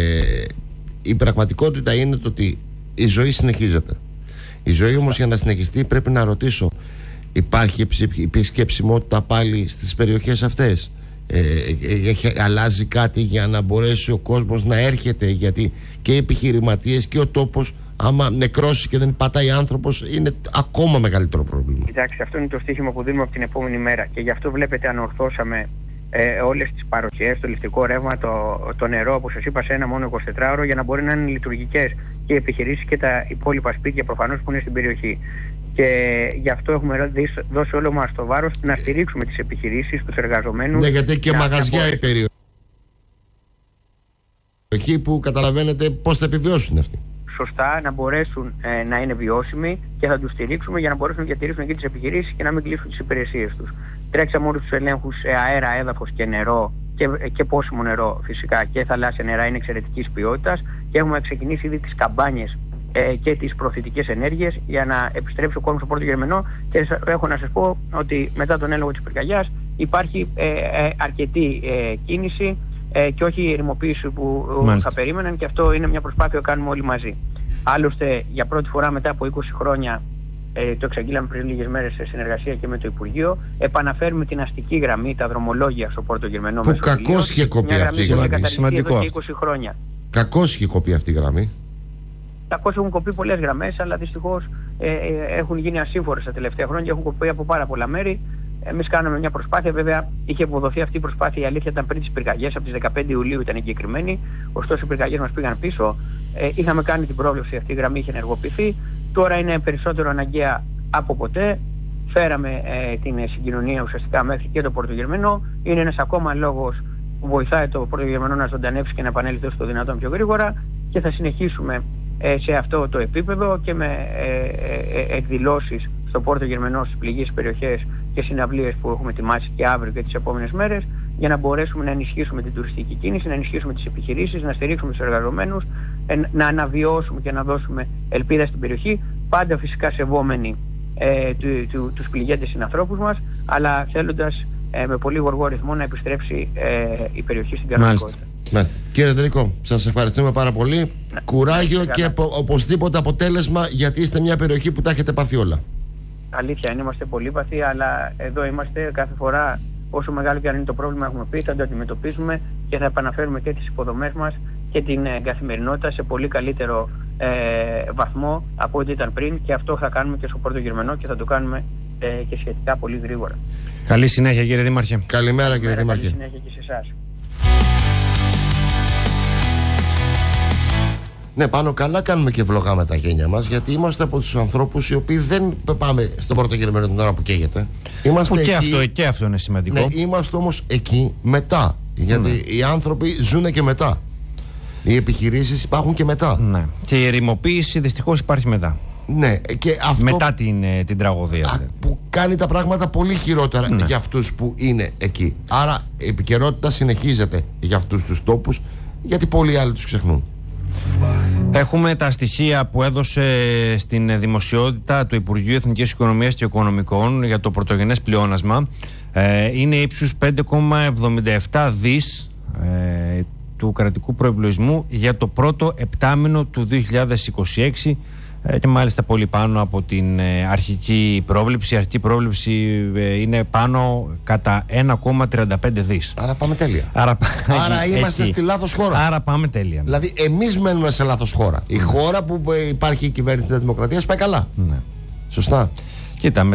Η πραγματικότητα είναι το ότι η ζωή συνεχίζεται. Η ζωή όμως, για να συνεχιστεί, πρέπει να ρωτήσω, υπάρχει επισκεψιμότητα πάλι στις περιοχές αυτές? Αλλάζει κάτι για να μπορέσει ο κόσμος να έρχεται? Γιατί και οι επιχειρηματίες και ο τόπος, άμα νεκρώσει και δεν πατάει άνθρωπος, είναι ακόμα μεγαλύτερο πρόβλημα. Κοιτάξτε, αυτό είναι το στοίχημα που δίνουμε από την επόμενη μέρα, και γι' αυτό βλέπετε ανορθώσαμε όλες τις παροχές, το ηλεκτρικό ρεύμα, το νερό, όπως σας είπα, σε ένα μόνο 24ωρο, για να μπορεί να είναι λειτουργικές και οι επιχειρήσεις και τα υπόλοιπα σπίτια προφανώς που είναι στην περιοχή. Και γι' αυτό έχουμε δώσει όλο μας το βάρος να στηρίξουμε τις επιχειρήσεις, τους εργαζομένους. Ναι, γιατί και μαγαζιά η περιοχή που καταλαβαίνετε πώς θα επιβιώσουν αυτοί. Σωστά, να μπορέσουν να είναι βιώσιμοι, και θα τους στηρίξουμε για να μπορέσουν να διατηρήσουν και τις επιχειρήσεις και να μην κλείσουν τις υπηρεσίες τους. Τρέξαμε όλους τους ελέγχους σε αέρα, έδαφος και νερό, και πόσιμο νερό φυσικά, και θαλάσσια νερά είναι εξαιρετικής ποιότητας, και έχουμε ξεκινήσει ήδη τις καμπάνιες και τις προωθητικές ενέργειες για να επιστρέψει ο κόσμος στο Πόρτο Γερμενό. Και έχω να σας πω ότι μετά τον έλεγχο της πυρκαγιάς υπάρχει αρκετή κίνηση και όχι η ερημοποίηση που θα περίμεναν, και αυτό είναι μια προσπάθεια που κάνουμε όλοι μαζί. Άλλωστε, για πρώτη φορά μετά από 20 χρόνια, το εξαγγείλαμε πριν λίγες μέρες σε συνεργασία και με το Υπουργείο, επαναφέρουμε την αστική γραμμή, τα δρομολόγια στο Πόρτο Γερμενό. Που κακώς είχε κοπεί αυτή η γραμμή. Σημαντικό. 20 χρόνια. Κακώς είχε κοπεί αυτή η γραμμή. Κακώς έχουν κοπεί πολλές γραμμές, αλλά δυστυχώς έχουν γίνει ασύμφορες τα τελευταία χρόνια και έχουν κοπεί από πάρα πολλά μέρη. Εμείς κάναμε μια προσπάθεια, βέβαια είχε αποδοθεί αυτή η προσπάθεια, η αλήθεια ήταν πριν τις πυρκαγιές, από τις 15 Ιουλίου ήταν εγκεκριμένη, ωστόσο οι πυρκαγιές μας πήγαν πίσω. Είχαμε κάνει την πρόβλεψη, αυτή η γραμμή είχε ενεργοποιηθεί, τώρα είναι περισσότερο αναγκαία από ποτέ. Φέραμε την συγκοινωνία ουσιαστικά μέχρι και το Πόρτο Γερμενό. Είναι ένας ακόμα λόγος που βοηθάει το Πόρτο Γερμενό να ζωντανεύσει και να επανέλθει όσο το δυνατόν πιο γρήγορα, και θα συνεχίσουμε σε αυτό το επίπεδο και με εκδηλώσεις στο Πόρτο Γερμενό, στις πληγείς περιοχές και συναυλίες που έχουμε ετοιμάσει και αύριο και τις επόμενες μέρες, για να μπορέσουμε να ενισχύσουμε την τουριστική κίνηση, να ενισχύσουμε τις επιχειρήσεις, να στηρίξουμε τους εργαζομένους, να αναβιώσουμε και να δώσουμε ελπίδα στην περιοχή, πάντα φυσικά σεβόμενοι τους πληγέντες συνανθρώπους μας, αλλά θέλοντας με πολύ γοργό ρυθμό να επιστρέψει η περιοχή στην κανονικότητα. Κύριε Δρικό, σας ευχαριστούμε πάρα πολύ. Κουράγιο και οπωσδήποτε αποτέλεσμα, γιατί είστε μια περιοχή που τα έχετε πάθει όλα. Αλήθεια είναι, είμαστε πολύ παθοί, αλλά εδώ είμαστε κάθε φορά. Όσο μεγάλο και αν είναι το πρόβλημα, έχουμε πει, θα το αντιμετωπίζουμε και θα επαναφέρουμε και τις υποδομές μας και την καθημερινότητα σε πολύ καλύτερο βαθμό από ό,τι ήταν πριν, και αυτό θα κάνουμε και στο Πόρτο Γερμενό, και θα το κάνουμε και σχετικά πολύ γρήγορα. Καλή συνέχεια, κύριε Δήμαρχε. Καλημέρα, κύριε Δήμαρχε. Καλή συνέχεια και σε εσάς. Ναι, πάνω καλά κάνουμε και βλογά με τα γένια μας, γιατί είμαστε από τους ανθρώπους οι οποίοι δεν πάμε στον πρώτο γερμένο την ώρα που καίγεται. Είμαστε και αυτό είναι σημαντικό. Ναι, είμαστε όμως εκεί μετά. Γιατί οι άνθρωποι ζουν και μετά. Οι επιχειρήσεις υπάρχουν και μετά. Ναι. Και η ερημοποίηση δυστυχώς υπάρχει μετά. Ναι, και αυτό μετά την τραγωδία. Που κάνει τα πράγματα πολύ χειρότερα για αυτούς που είναι εκεί. Άρα η επικαιρότητα συνεχίζεται για αυτούς τους τόπους, γιατί πολλοί άλλοι τους ξεχνούν. Έχουμε τα στοιχεία που έδωσε στην δημοσιότητα του Υπουργείου Εθνικής Οικονομίας και Οικονομικών για το πρωτογενές πλεόνασμα. Είναι ύψους 5,77 δις του κρατικού προϋπολογισμού για το πρώτο επτάμηνο του 2026 και μάλιστα πολύ πάνω από την αρχική πρόβλεψη. Η αρχική πρόβλεψη είναι πάνω κατά 1,35 δις. Άρα πάμε τέλεια. Άρα είμαστε στη λάθος χώρα. Άρα πάμε τέλεια. Δηλαδή εμείς μένουμε σε λάθος χώρα. Η χώρα που υπάρχει η κυβέρνηση της Δημοκρατίας πάει καλά. Ναι. Σωστά. Κοίτα,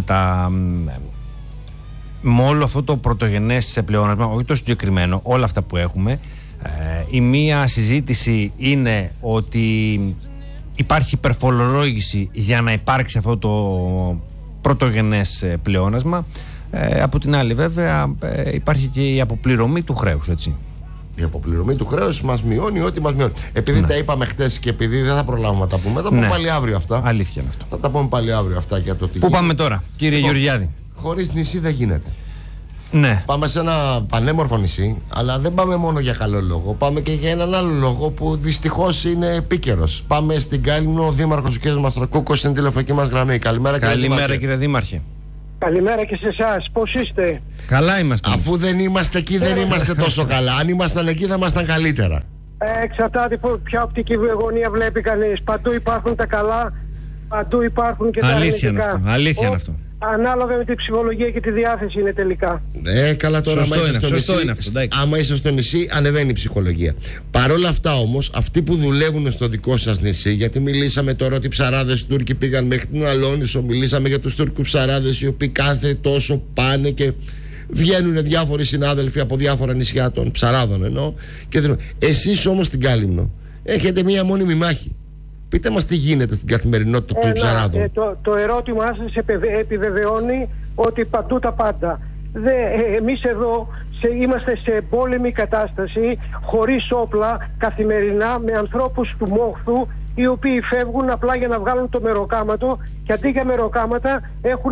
με όλο αυτό το πρωτογενές πλεόνασμα, όχι το συγκεκριμένο, όλα αυτά που έχουμε, η μία συζήτηση είναι ότι υπάρχει υπερφορολόγηση για να υπάρξει αυτό το πρωτογενές πλεόνασμα. Από την άλλη βέβαια υπάρχει και η αποπληρωμή του χρέους, έτσι. Η αποπληρωμή του χρέους μας μειώνει ό,τι μας μειώνει. Επειδή τα είπαμε χτες και επειδή δεν θα προλάβουμε να τα πούμε, θα τα πούμε πάλι αύριο αυτά. Αλήθεια είναι αυτό. Θα τα πούμε πάλι αύριο αυτά για το τι. Πού πάμε τώρα, κύριε Γεωργιάδη? Χωρίς νησί δεν γίνεται. Ναι. Πάμε σε ένα πανέμορφο νησί, αλλά δεν πάμε μόνο για καλό λόγο. Πάμε και για έναν άλλο λόγο που δυστυχώς είναι επίκαιρος. Πάμε στην Κάλυμνο, ο Δήμαρχος ο κ. Μαστρακούκος στην τηλεφωνική μας γραμμή. Καλημέρα, κύριε Δήμαρχε. Καλημέρα και σε εσάς. Πώς είστε? Καλά είμαστε. Αφού δεν είμαστε εκεί, δεν είμαστε τόσο καλά. Αν ήμασταν εκεί, θα ήμασταν καλύτερα. Εξαρτάται ποια οπτική γωνία βλέπει κανείς. Παντού υπάρχουν τα καλά, παντού υπάρχουν και τα αρνητικά. Αλήθεια είναι αυτό. Ανάλογα με την ψυχολογία και τη διάθεση είναι τελικά. Καλά τώρα. Σωστό είναι αυτό. Άμα είσαι στο νησί, ανεβαίνει η ψυχολογία. Παρ' όλα αυτά όμως, αυτοί που δουλεύουν στο δικό σας νησί, γιατί μιλήσαμε τώρα ότι οι ψαράδες Τούρκοι πήγαν μέχρι την Αλόνησο, μιλήσαμε για τους Τούρκους ψαράδες οι οποίοι κάθε τόσο πάνε και βγαίνουν διάφοροι συνάδελφοι από διάφορα νησιά των ψαράδων εννοώ. Εσείς όμως στην Κάλυμνο έχετε μία μόνιμη μάχη. Πείτε μας τι γίνεται στην καθημερινότητα των ψαράδων. Το ερώτημά σας επιβεβαιώνει ότι παντού τα πάντα. Εμείς εδώ είμαστε σε πόλεμη κατάσταση, χωρίς όπλα, καθημερινά, με ανθρώπους του μόχθου, οι οποίοι φεύγουν απλά για να βγάλουν το μεροκάματο και αντί για μεροκάματα έχουν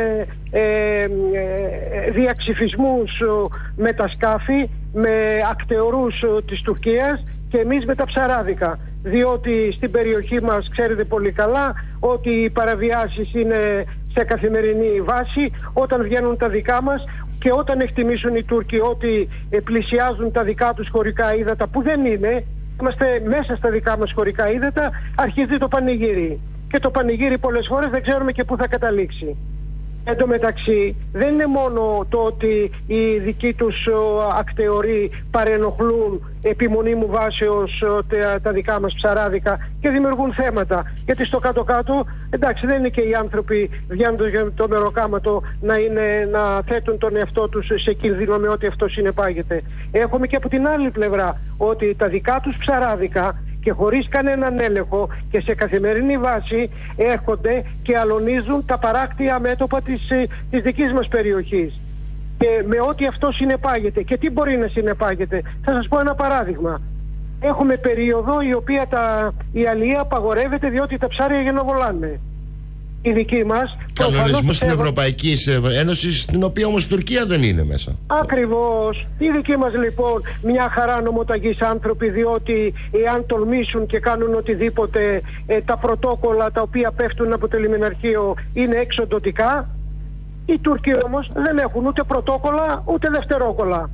διαξυφισμούς με τα σκάφη, με ακτεωρούς της Τουρκίας και εμείς με τα ψαράδικα. Διότι στην περιοχή μας ξέρετε πολύ καλά ότι οι παραβιάσεις είναι σε καθημερινή βάση όταν βγαίνουν τα δικά μας και όταν εκτιμήσουν οι Τούρκοι ότι πλησιάζουν τα δικά τους χωρικά ύδατα που δεν είναι, είμαστε μέσα στα δικά μας χωρικά ύδατα, αρχίζει το πανηγύρι. Και το πανηγύρι πολλές φορές δεν ξέρουμε και πού θα καταλήξει. Εν τω μεταξύ δεν είναι μόνο το ότι οι δικοί τους ακτεωροί παρενοχλούν επιμονή μου βάσεως τα δικά μας ψαράδικα και δημιουργούν θέματα. Γιατί στο κάτω-κάτω, εντάξει, δεν είναι και οι άνθρωποι βγαίνοντας για το μεροκάματο να θέτουν τον εαυτό τους σε κίνδυνο με ό,τι αυτό συνεπάγεται. Έχουμε και από την άλλη πλευρά ότι τα δικά τους ψαράδικα και χωρίς κανέναν έλεγχο και σε καθημερινή βάση έρχονται και αλωνίζουν τα παράκτια μέτωπα της δικής μας περιοχής. Και με ό,τι αυτό συνεπάγεται. Και τι μπορεί να συνεπάγεται? Θα σας πω ένα παράδειγμα. Έχουμε περίοδο η οποία η αλεία απαγορεύεται διότι τα ψάρια γενοβολάνε. Η δική μας κανονισμός της Ευρωπαϊκής Ένωσης, στην οποία όμως η Τουρκία δεν είναι μέσα. Ακριβώς. Οι δικοί μας λοιπόν μια χαρά νομοταγείς άνθρωποι, διότι εάν τολμήσουν και κάνουν οτιδήποτε, τα πρωτόκολλα τα οποία πέφτουν από το λιμεναρχείο είναι εξοντωτικά. Οι Τούρκοι όμως δεν έχουν ούτε πρωτόκολλα ούτε δευτερόκολλα.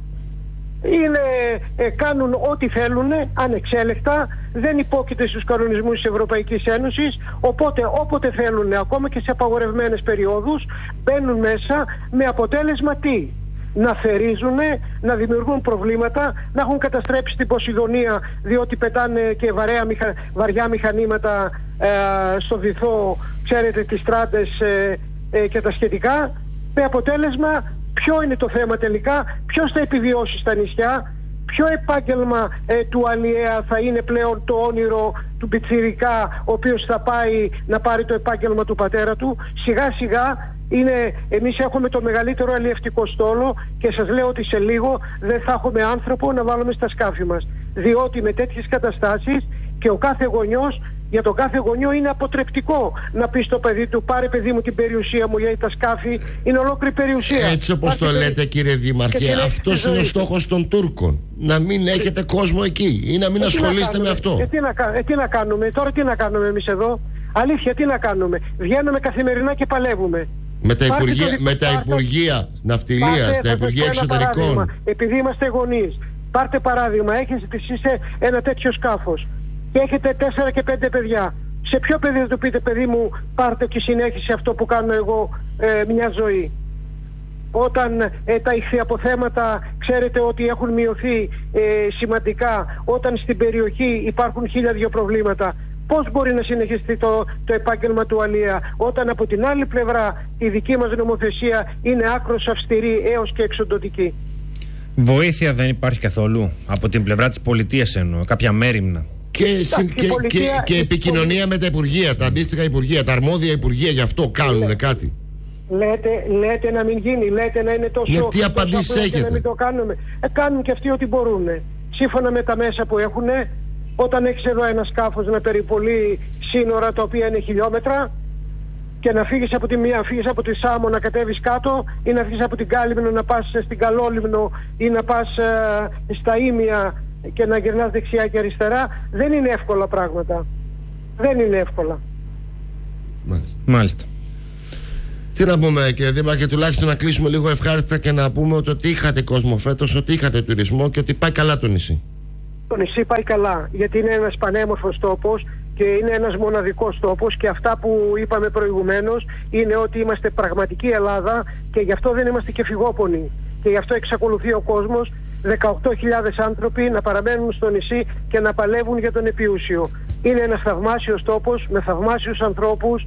Κάνουν ό,τι θέλουν ανεξέλεκτα, δεν υπόκειται στους κανονισμούς της Ευρωπαϊκής Ένωσης, οπότε όποτε θέλουν, ακόμα και σε απαγορευμένες περιόδους, μπαίνουν μέσα με αποτέλεσμα τι? Να θερίζουν, να δημιουργούν προβλήματα, να έχουν καταστρέψει την Ποσειδονία διότι πετάνε και βαριά μηχανήματα στο βυθό, ξέρετε, τις στράτες και τα σχετικά, με αποτέλεσμα ποιο είναι το θέμα τελικά, ποιος θα επιβιώσει στα νησιά? Ποιο επάγγελμα του αλλιέα θα είναι πλέον το όνειρο του πιτσιρικά, ο οποίος θα πάει να πάρει το επάγγελμα του πατέρα του? Σιγά σιγά εμείς έχουμε το μεγαλύτερο αλλιευτικό στόλο και σας λέω ότι σε λίγο δεν θα έχουμε άνθρωπο να βάλουμε στα σκάφη μας, διότι με τέτοιες καταστάσεις και ο κάθε γονιός, για τον κάθε γονιό είναι αποτρεπτικό να πει στο παιδί του: πάρε παιδί μου την περιουσία μου, γιατί τα σκάφη είναι ολόκληρη περιουσία. Έτσι όπως το λέτε, κύριε Δήμαρχε, αυτός είναι ο στόχος των Τούρκων. Να μην έχετε κόσμο εκεί ή να μην ασχολείστε με αυτό. Τι να κάνουμε τώρα, τι να κάνουμε εμείς εδώ? Αλήθεια, τι να κάνουμε? Βγαίνουμε καθημερινά και παλεύουμε. Με τα Υπουργεία Ναυτιλίας, τα Υπουργεία Εξωτερικών. Επειδή είμαστε γονείς, πάρτε παράδειγμα, έχετε εσείς ένα τέτοιο σκάφος και έχετε 4 και 5 παιδιά. Σε ποιο παιδί θα του πείτε: παιδί μου, πάρτε και συνέχισε αυτό που κάνω εγώ μια ζωή? Όταν τα ηχθιαποθέματα ξέρετε ότι έχουν μειωθεί σημαντικά, όταν στην περιοχή υπάρχουν 1002 προβλήματα, πώς μπορεί να συνεχιστεί το επάγγελμα του αλλιέα, όταν από την άλλη πλευρά η δική μας νομοθεσία είναι άκρως αυστηρή έως και εξοντωτική? Βοήθεια δεν υπάρχει καθόλου από την πλευρά της πολιτείας, εννοώ, κάποια μέριμνα. Και επικοινωνία με τα Υπουργεία, τα αντίστοιχα Υπουργεία, τα αρμόδια Υπουργεία, γι' αυτό κάνουν κάτι. Λέτε να μην γίνει, λέτε να είναι τόσο. Τι απαντήσεις έχετε? Να μην το κάνουμε. Κάνουν και αυτοί ό,τι μπορούν. Σύμφωνα με τα μέσα που έχουν, όταν έχεις εδώ ένα σκάφος να περιπολεί σύνορα τα οποία είναι χιλιόμετρα και να φύγεις από τη μία, φύγεις από τη Σάμο να κατέβεις κάτω, ή να φύγεις από την Κάλυμνο να πας στην Καλόλυμνο, ή να πας στα Ήμια και να γυρνάς δεξιά και αριστερά, δεν είναι εύκολα πράγματα. Δεν είναι εύκολα. Μάλιστα. Τι να πούμε, κύριε Δήμαρχε, τουλάχιστον να κλείσουμε λίγο ευχάριστα και να πούμε ότι είχατε κόσμο φέτος, ότι είχατε τουρισμό και ότι πάει καλά το νησί. Το νησί πάει καλά, γιατί είναι ένας πανέμορφος τόπος και είναι ένας μοναδικός τόπος, και αυτά που είπαμε προηγουμένως είναι ότι είμαστε πραγματική Ελλάδα και γι' αυτό δεν είμαστε και φυγόπονοι. Και γι' αυτό εξακολουθεί ο κόσμος, 18.000 άνθρωποι, να παραμένουν στο νησί και να παλεύουν για τον επιούσιο. Είναι ένας θαυμάσιος τόπος με θαυμάσιους ανθρώπους.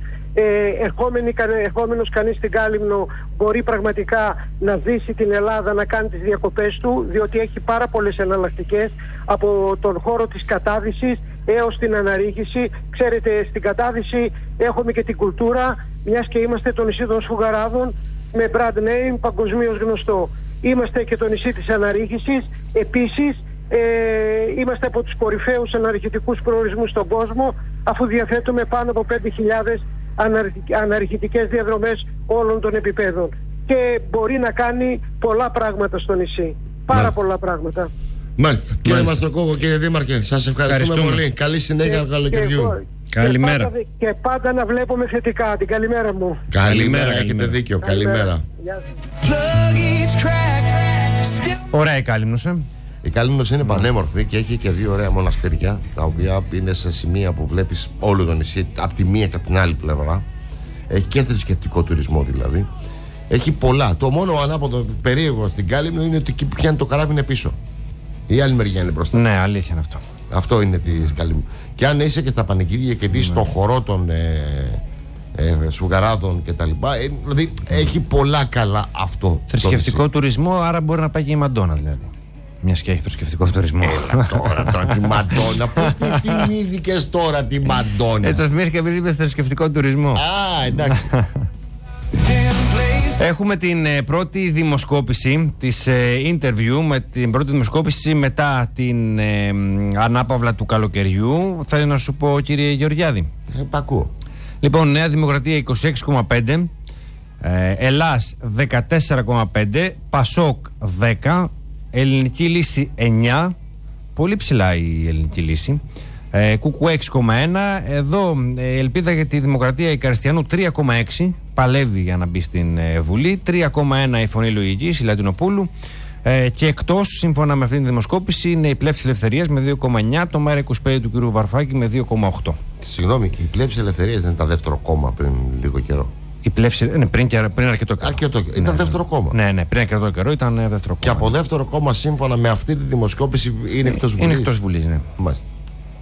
Ερχόμενος κανείς στην Κάλυμνο μπορεί πραγματικά να ζήσει την Ελλάδα, να κάνει τις διακοπές του, διότι έχει πάρα πολλές εναλλακτικές, από τον χώρο της κατάδυσης έως την αναρρίχηση. Ξέρετε, στην κατάδυση έχουμε και την κουλτούρα, μιας και είμαστε το νησί των Σφουγγαράδων με brand name παγκοσμίως γνωστό. Είμαστε και το νησί της αναρρίχησης. Επίσης είμαστε από τους κορυφαίους αναρριχητικούς προορισμούς στον κόσμο, αφού διαθέτουμε πάνω από 5.000 αναρριχητικές διαδρομές όλων των επιπέδων, και μπορεί να κάνει πολλά πράγματα στο νησί. Πάρα πολλά πράγματα. Μάλιστα. Κύριε Μαστροκόγο, κύριε Δήμαρχε, σας ευχαριστούμε πολύ. Καλή συνέχεια καλοκαιριού. Καλημέρα. Και πάντα να βλέπουμε θετικά. Την καλημέρα μου. Καλημέρα, έχετε δίκιο. Καλημέρα. Ωραία η Κάλυμνος. Η Κάλυμνος είναι πανέμορφη και έχει και 2 ωραία μοναστήρια, τα οποία είναι σε σημεία που βλέπεις όλο το νησί από τη μία και από την άλλη πλευρά. Έχει και θρησκευτικό τουρισμό δηλαδή. Έχει πολλά. Το μόνο ανάποδο περίεργο στην Κάλυμνο είναι ότι εκεί που πιάνει το καράβι είναι πίσω. Η άλλη μεριά είναι μπροστά. Ναι, αλήθεια είναι αυτό. Αυτό είναι της Κάλυμνου. Και αν είσαι και στα πανηγύρια και δεις στον χορό των Σφουγγαράδων κτλ. Δηλαδή έχει πολλά καλά αυτό. Θρησκευτικό τουρισμό, άρα μπορεί να πάει και η Μαντόνα δηλαδή. Μια και έχει θρησκευτικό τουρισμό. Έλα τώρα τη Μαντόνα. Πού τη θυμήθηκες τώρα τη Μαντόνα? Το θυμήθηκα επειδή είπε θρησκευτικό τουρισμό. Α, εντάξει. Έχουμε την πρώτη δημοσκόπηση της interview, με την πρώτη δημοσκόπηση μετά την ανάπαυλα του καλοκαιριού. Θέλω να σου πω, κύριε Γεωργιάδη. Πακούω. Λοιπόν, Νέα Δημοκρατία 26,5, Ελλάς 14,5, Πασόκ 10, Ελληνική Λύση 9, πολύ ψηλά η Ελληνική Λύση, Κουκουέ 6,1. Εδώ ελπίδα για τη Δημοκρατία Ικαριστιανού 3,6, παλεύει για να μπει στην Βουλή, 3,1 η Φωνή Λογικής, η Λατινοπούλου, και εκτός, σύμφωνα με αυτήν την δημοσκόπηση, είναι η Πλεύση Ελευθερίας με 2,9, το ΜΕΡΑ25 του κ. Βαρουφάκη με 2,8. Συγγνώμη, η Πλεύση Ελευθερίας δεν ήταν δεύτερο κόμμα πριν λίγο καιρό? Η Πλεύση, ναι, πριν αρκετό καιρό. Ήταν δεύτερο κόμμα. Ναι, πριν αρκετό καιρό ήταν δεύτερο κόμμα. Και από δεύτερο κόμμα, σύμφωνα με αυτή τη δημοσκόπηση, είναι εκτός Βουλής. Είναι εκτός Βουλής, ναι. Μάλιστα.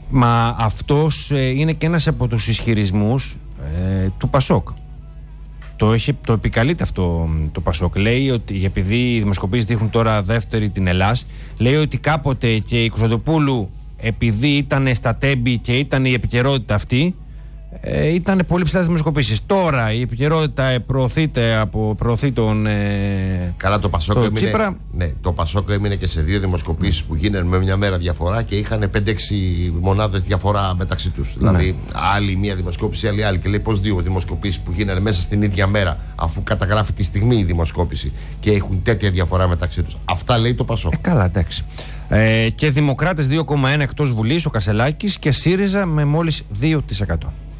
Μα αυτός είναι και ένας από τους ισχυρισμούς του Πασόκ. Το επικαλείται αυτό το Πασόκ. Λέει ότι επειδή οι δημοσκοπήσεις δείχνουν τώρα δεύτερη την Ελλάς, λέει ότι κάποτε και η Κωνσταντοπούλου, επειδή ήταν στα τέμπη και ήταν η επικαιρότητα αυτή, ήταν πολύ ψηλά στις δημοσκοπήσεις. Τώρα η επικαιρότητα προωθεί τον καλά, το Πασόκ έμεινε, Τσίπρα. Ναι, το Πασόκ έμεινε και σε 2 δημοσκοπήσεις που γίνανε με μια μέρα διαφορά και είχαν 5-6 μονάδες διαφορά μεταξύ τους. Ναι. Δηλαδή, άλλη μία δημοσκόπηση, άλλη. Και λέει πως 2 δημοσκοπήσεις που γίνανε μέσα στην ίδια μέρα, αφού καταγράφει τη στιγμή η δημοσκόπηση και έχουν τέτοια διαφορά μεταξύ τους. Αυτά λέει το Πασόκ. Καλά, εντάξει. Και Δημοκράτες 2,1 εκτός Βουλής, ο Κασελάκης, και ΣΥΡΙΖΑ με μόλις 2%.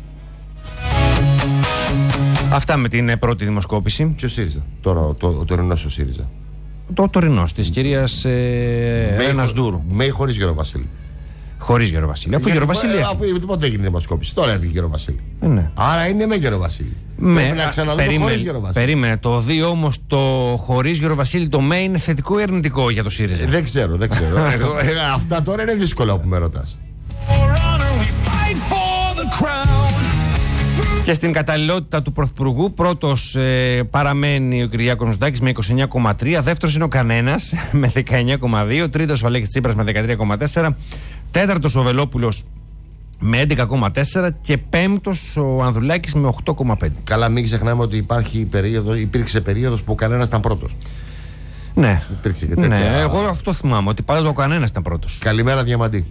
Αυτά με την πρώτη δημοσκόπηση. Ποιο ΣΥΡΙΖΑ? Τώρα ο τωρινός ο ΣΥΡΙΖΑ. Το τωρινός της κυρίας Δούρου. Με ή χωρίς Γιώργο Βασίλη? Χωρίς Γιώργο Βασίλη. Αφού Γιώργο Βασίλη. Πότε έγινε η δημοσκόπηση? Τώρα έφυγε Γιώργο Βασίλη. Ναι. Άρα είναι με Γιώργο Βασίλη. Πρέπει να ξαναδούμε χωρίς Γιώργο Βασίλη. Περίμενε. Το δει όμως το χωρίς Γιώργο Βασίλη, το με είναι θετικό ή αρνητικό για το ΣΥΡΙΖΑ? Δεν ξέρω. Αυτά τώρα είναι δύσκολα που με ρωτάς. Και στην καταλληλότητα του Πρωθυπουργού, πρώτος παραμένει ο Κυριάκος Μητσοτάκης με 29,3, δεύτερος είναι ο Κανένας με 19,2, τρίτος ο Αλέξης Τσίπρας με 13,4, τέταρτος ο Βελόπουλος με 11,4 και πέμπτος ο Ανδρουλάκης με 8,5. Καλά, μην ξεχνάμε ότι υπήρξε περίοδος που ο Κανένας ήταν πρώτος. Ναι, υπήρξε και τέτοια... ναι, εγώ αυτό θυμάμαι, ότι πάντα ο Κανένας ήταν πρώτος. Καλημέρα, Διαμαντή.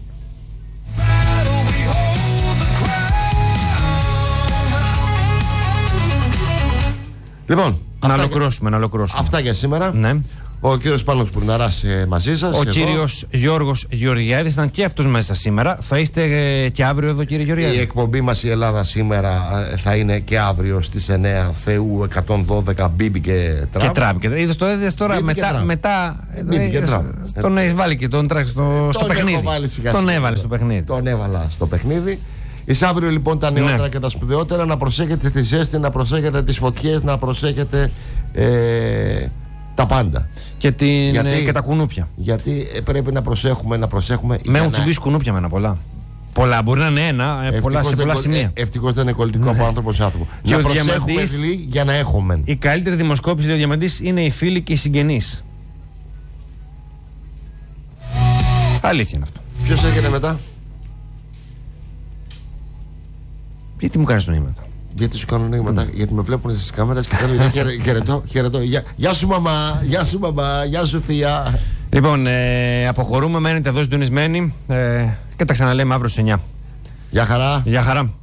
Λοιπόν, να ολοκληρώσουμε. Αυτά για σήμερα. Ναι. Ο κύριος Πάνος Πουρναράς μαζί σας. Ο κύριος Γιώργος Γεωργιάδης ήταν και αυτός μέσα σήμερα. Θα είστε και αύριο εδώ, κύριε Γεωργιάδη? Η εκπομπή μας η Ελλάδα σήμερα θα είναι και αύριο στις 9 Θεού 112 Μπίμπι και Τραμ. Και Τραμ. Είδες τώρα μετά. Τον έχεις βάλει και στο παιχνίδι. Τον έβαλε στο παιχνίδι. Τον έβαλα στο παιχνίδι. Εις αύριο λοιπόν τα νεότερα και τα σπουδαιότερα. Να προσέχετε τη ζέστη, να προσέχετε τις φωτιές, να προσέχετε τα πάντα. Και τα κουνούπια. Γιατί πρέπει να προσέχουμε. Με έχουν τσιμπήσει κουνούπια μένα πολλά. Πολλά, μπορεί να είναι ένα, σε πολλά σημεία. Ευτυχώς δεν είναι κολλητικό από άνθρωπο σε άνθρωπο. Να προσέχουμε δηλαδή για να έχουμε. Η καλύτερη δημοσκόπηση, λέει ο Διαμαντής, είναι οι φίλοι και οι συγγενείς. Αλήθεια είναι αυτό. Ποιος έγινε μετά? Γιατί μου κάνεις νοήματα? Γιατί σου κάνω νοήματα? Γιατί με βλέπουν στις κάμερες και κάνω χαιρετώ. Γεια σου μαμά, γεια σου φία. Λοιπόν, αποχωρούμε, μένετε εδώ συντονισμένοι και τα ξαναλέμε αύριο στις 9. Γεια χαρά. Γεια χαρά.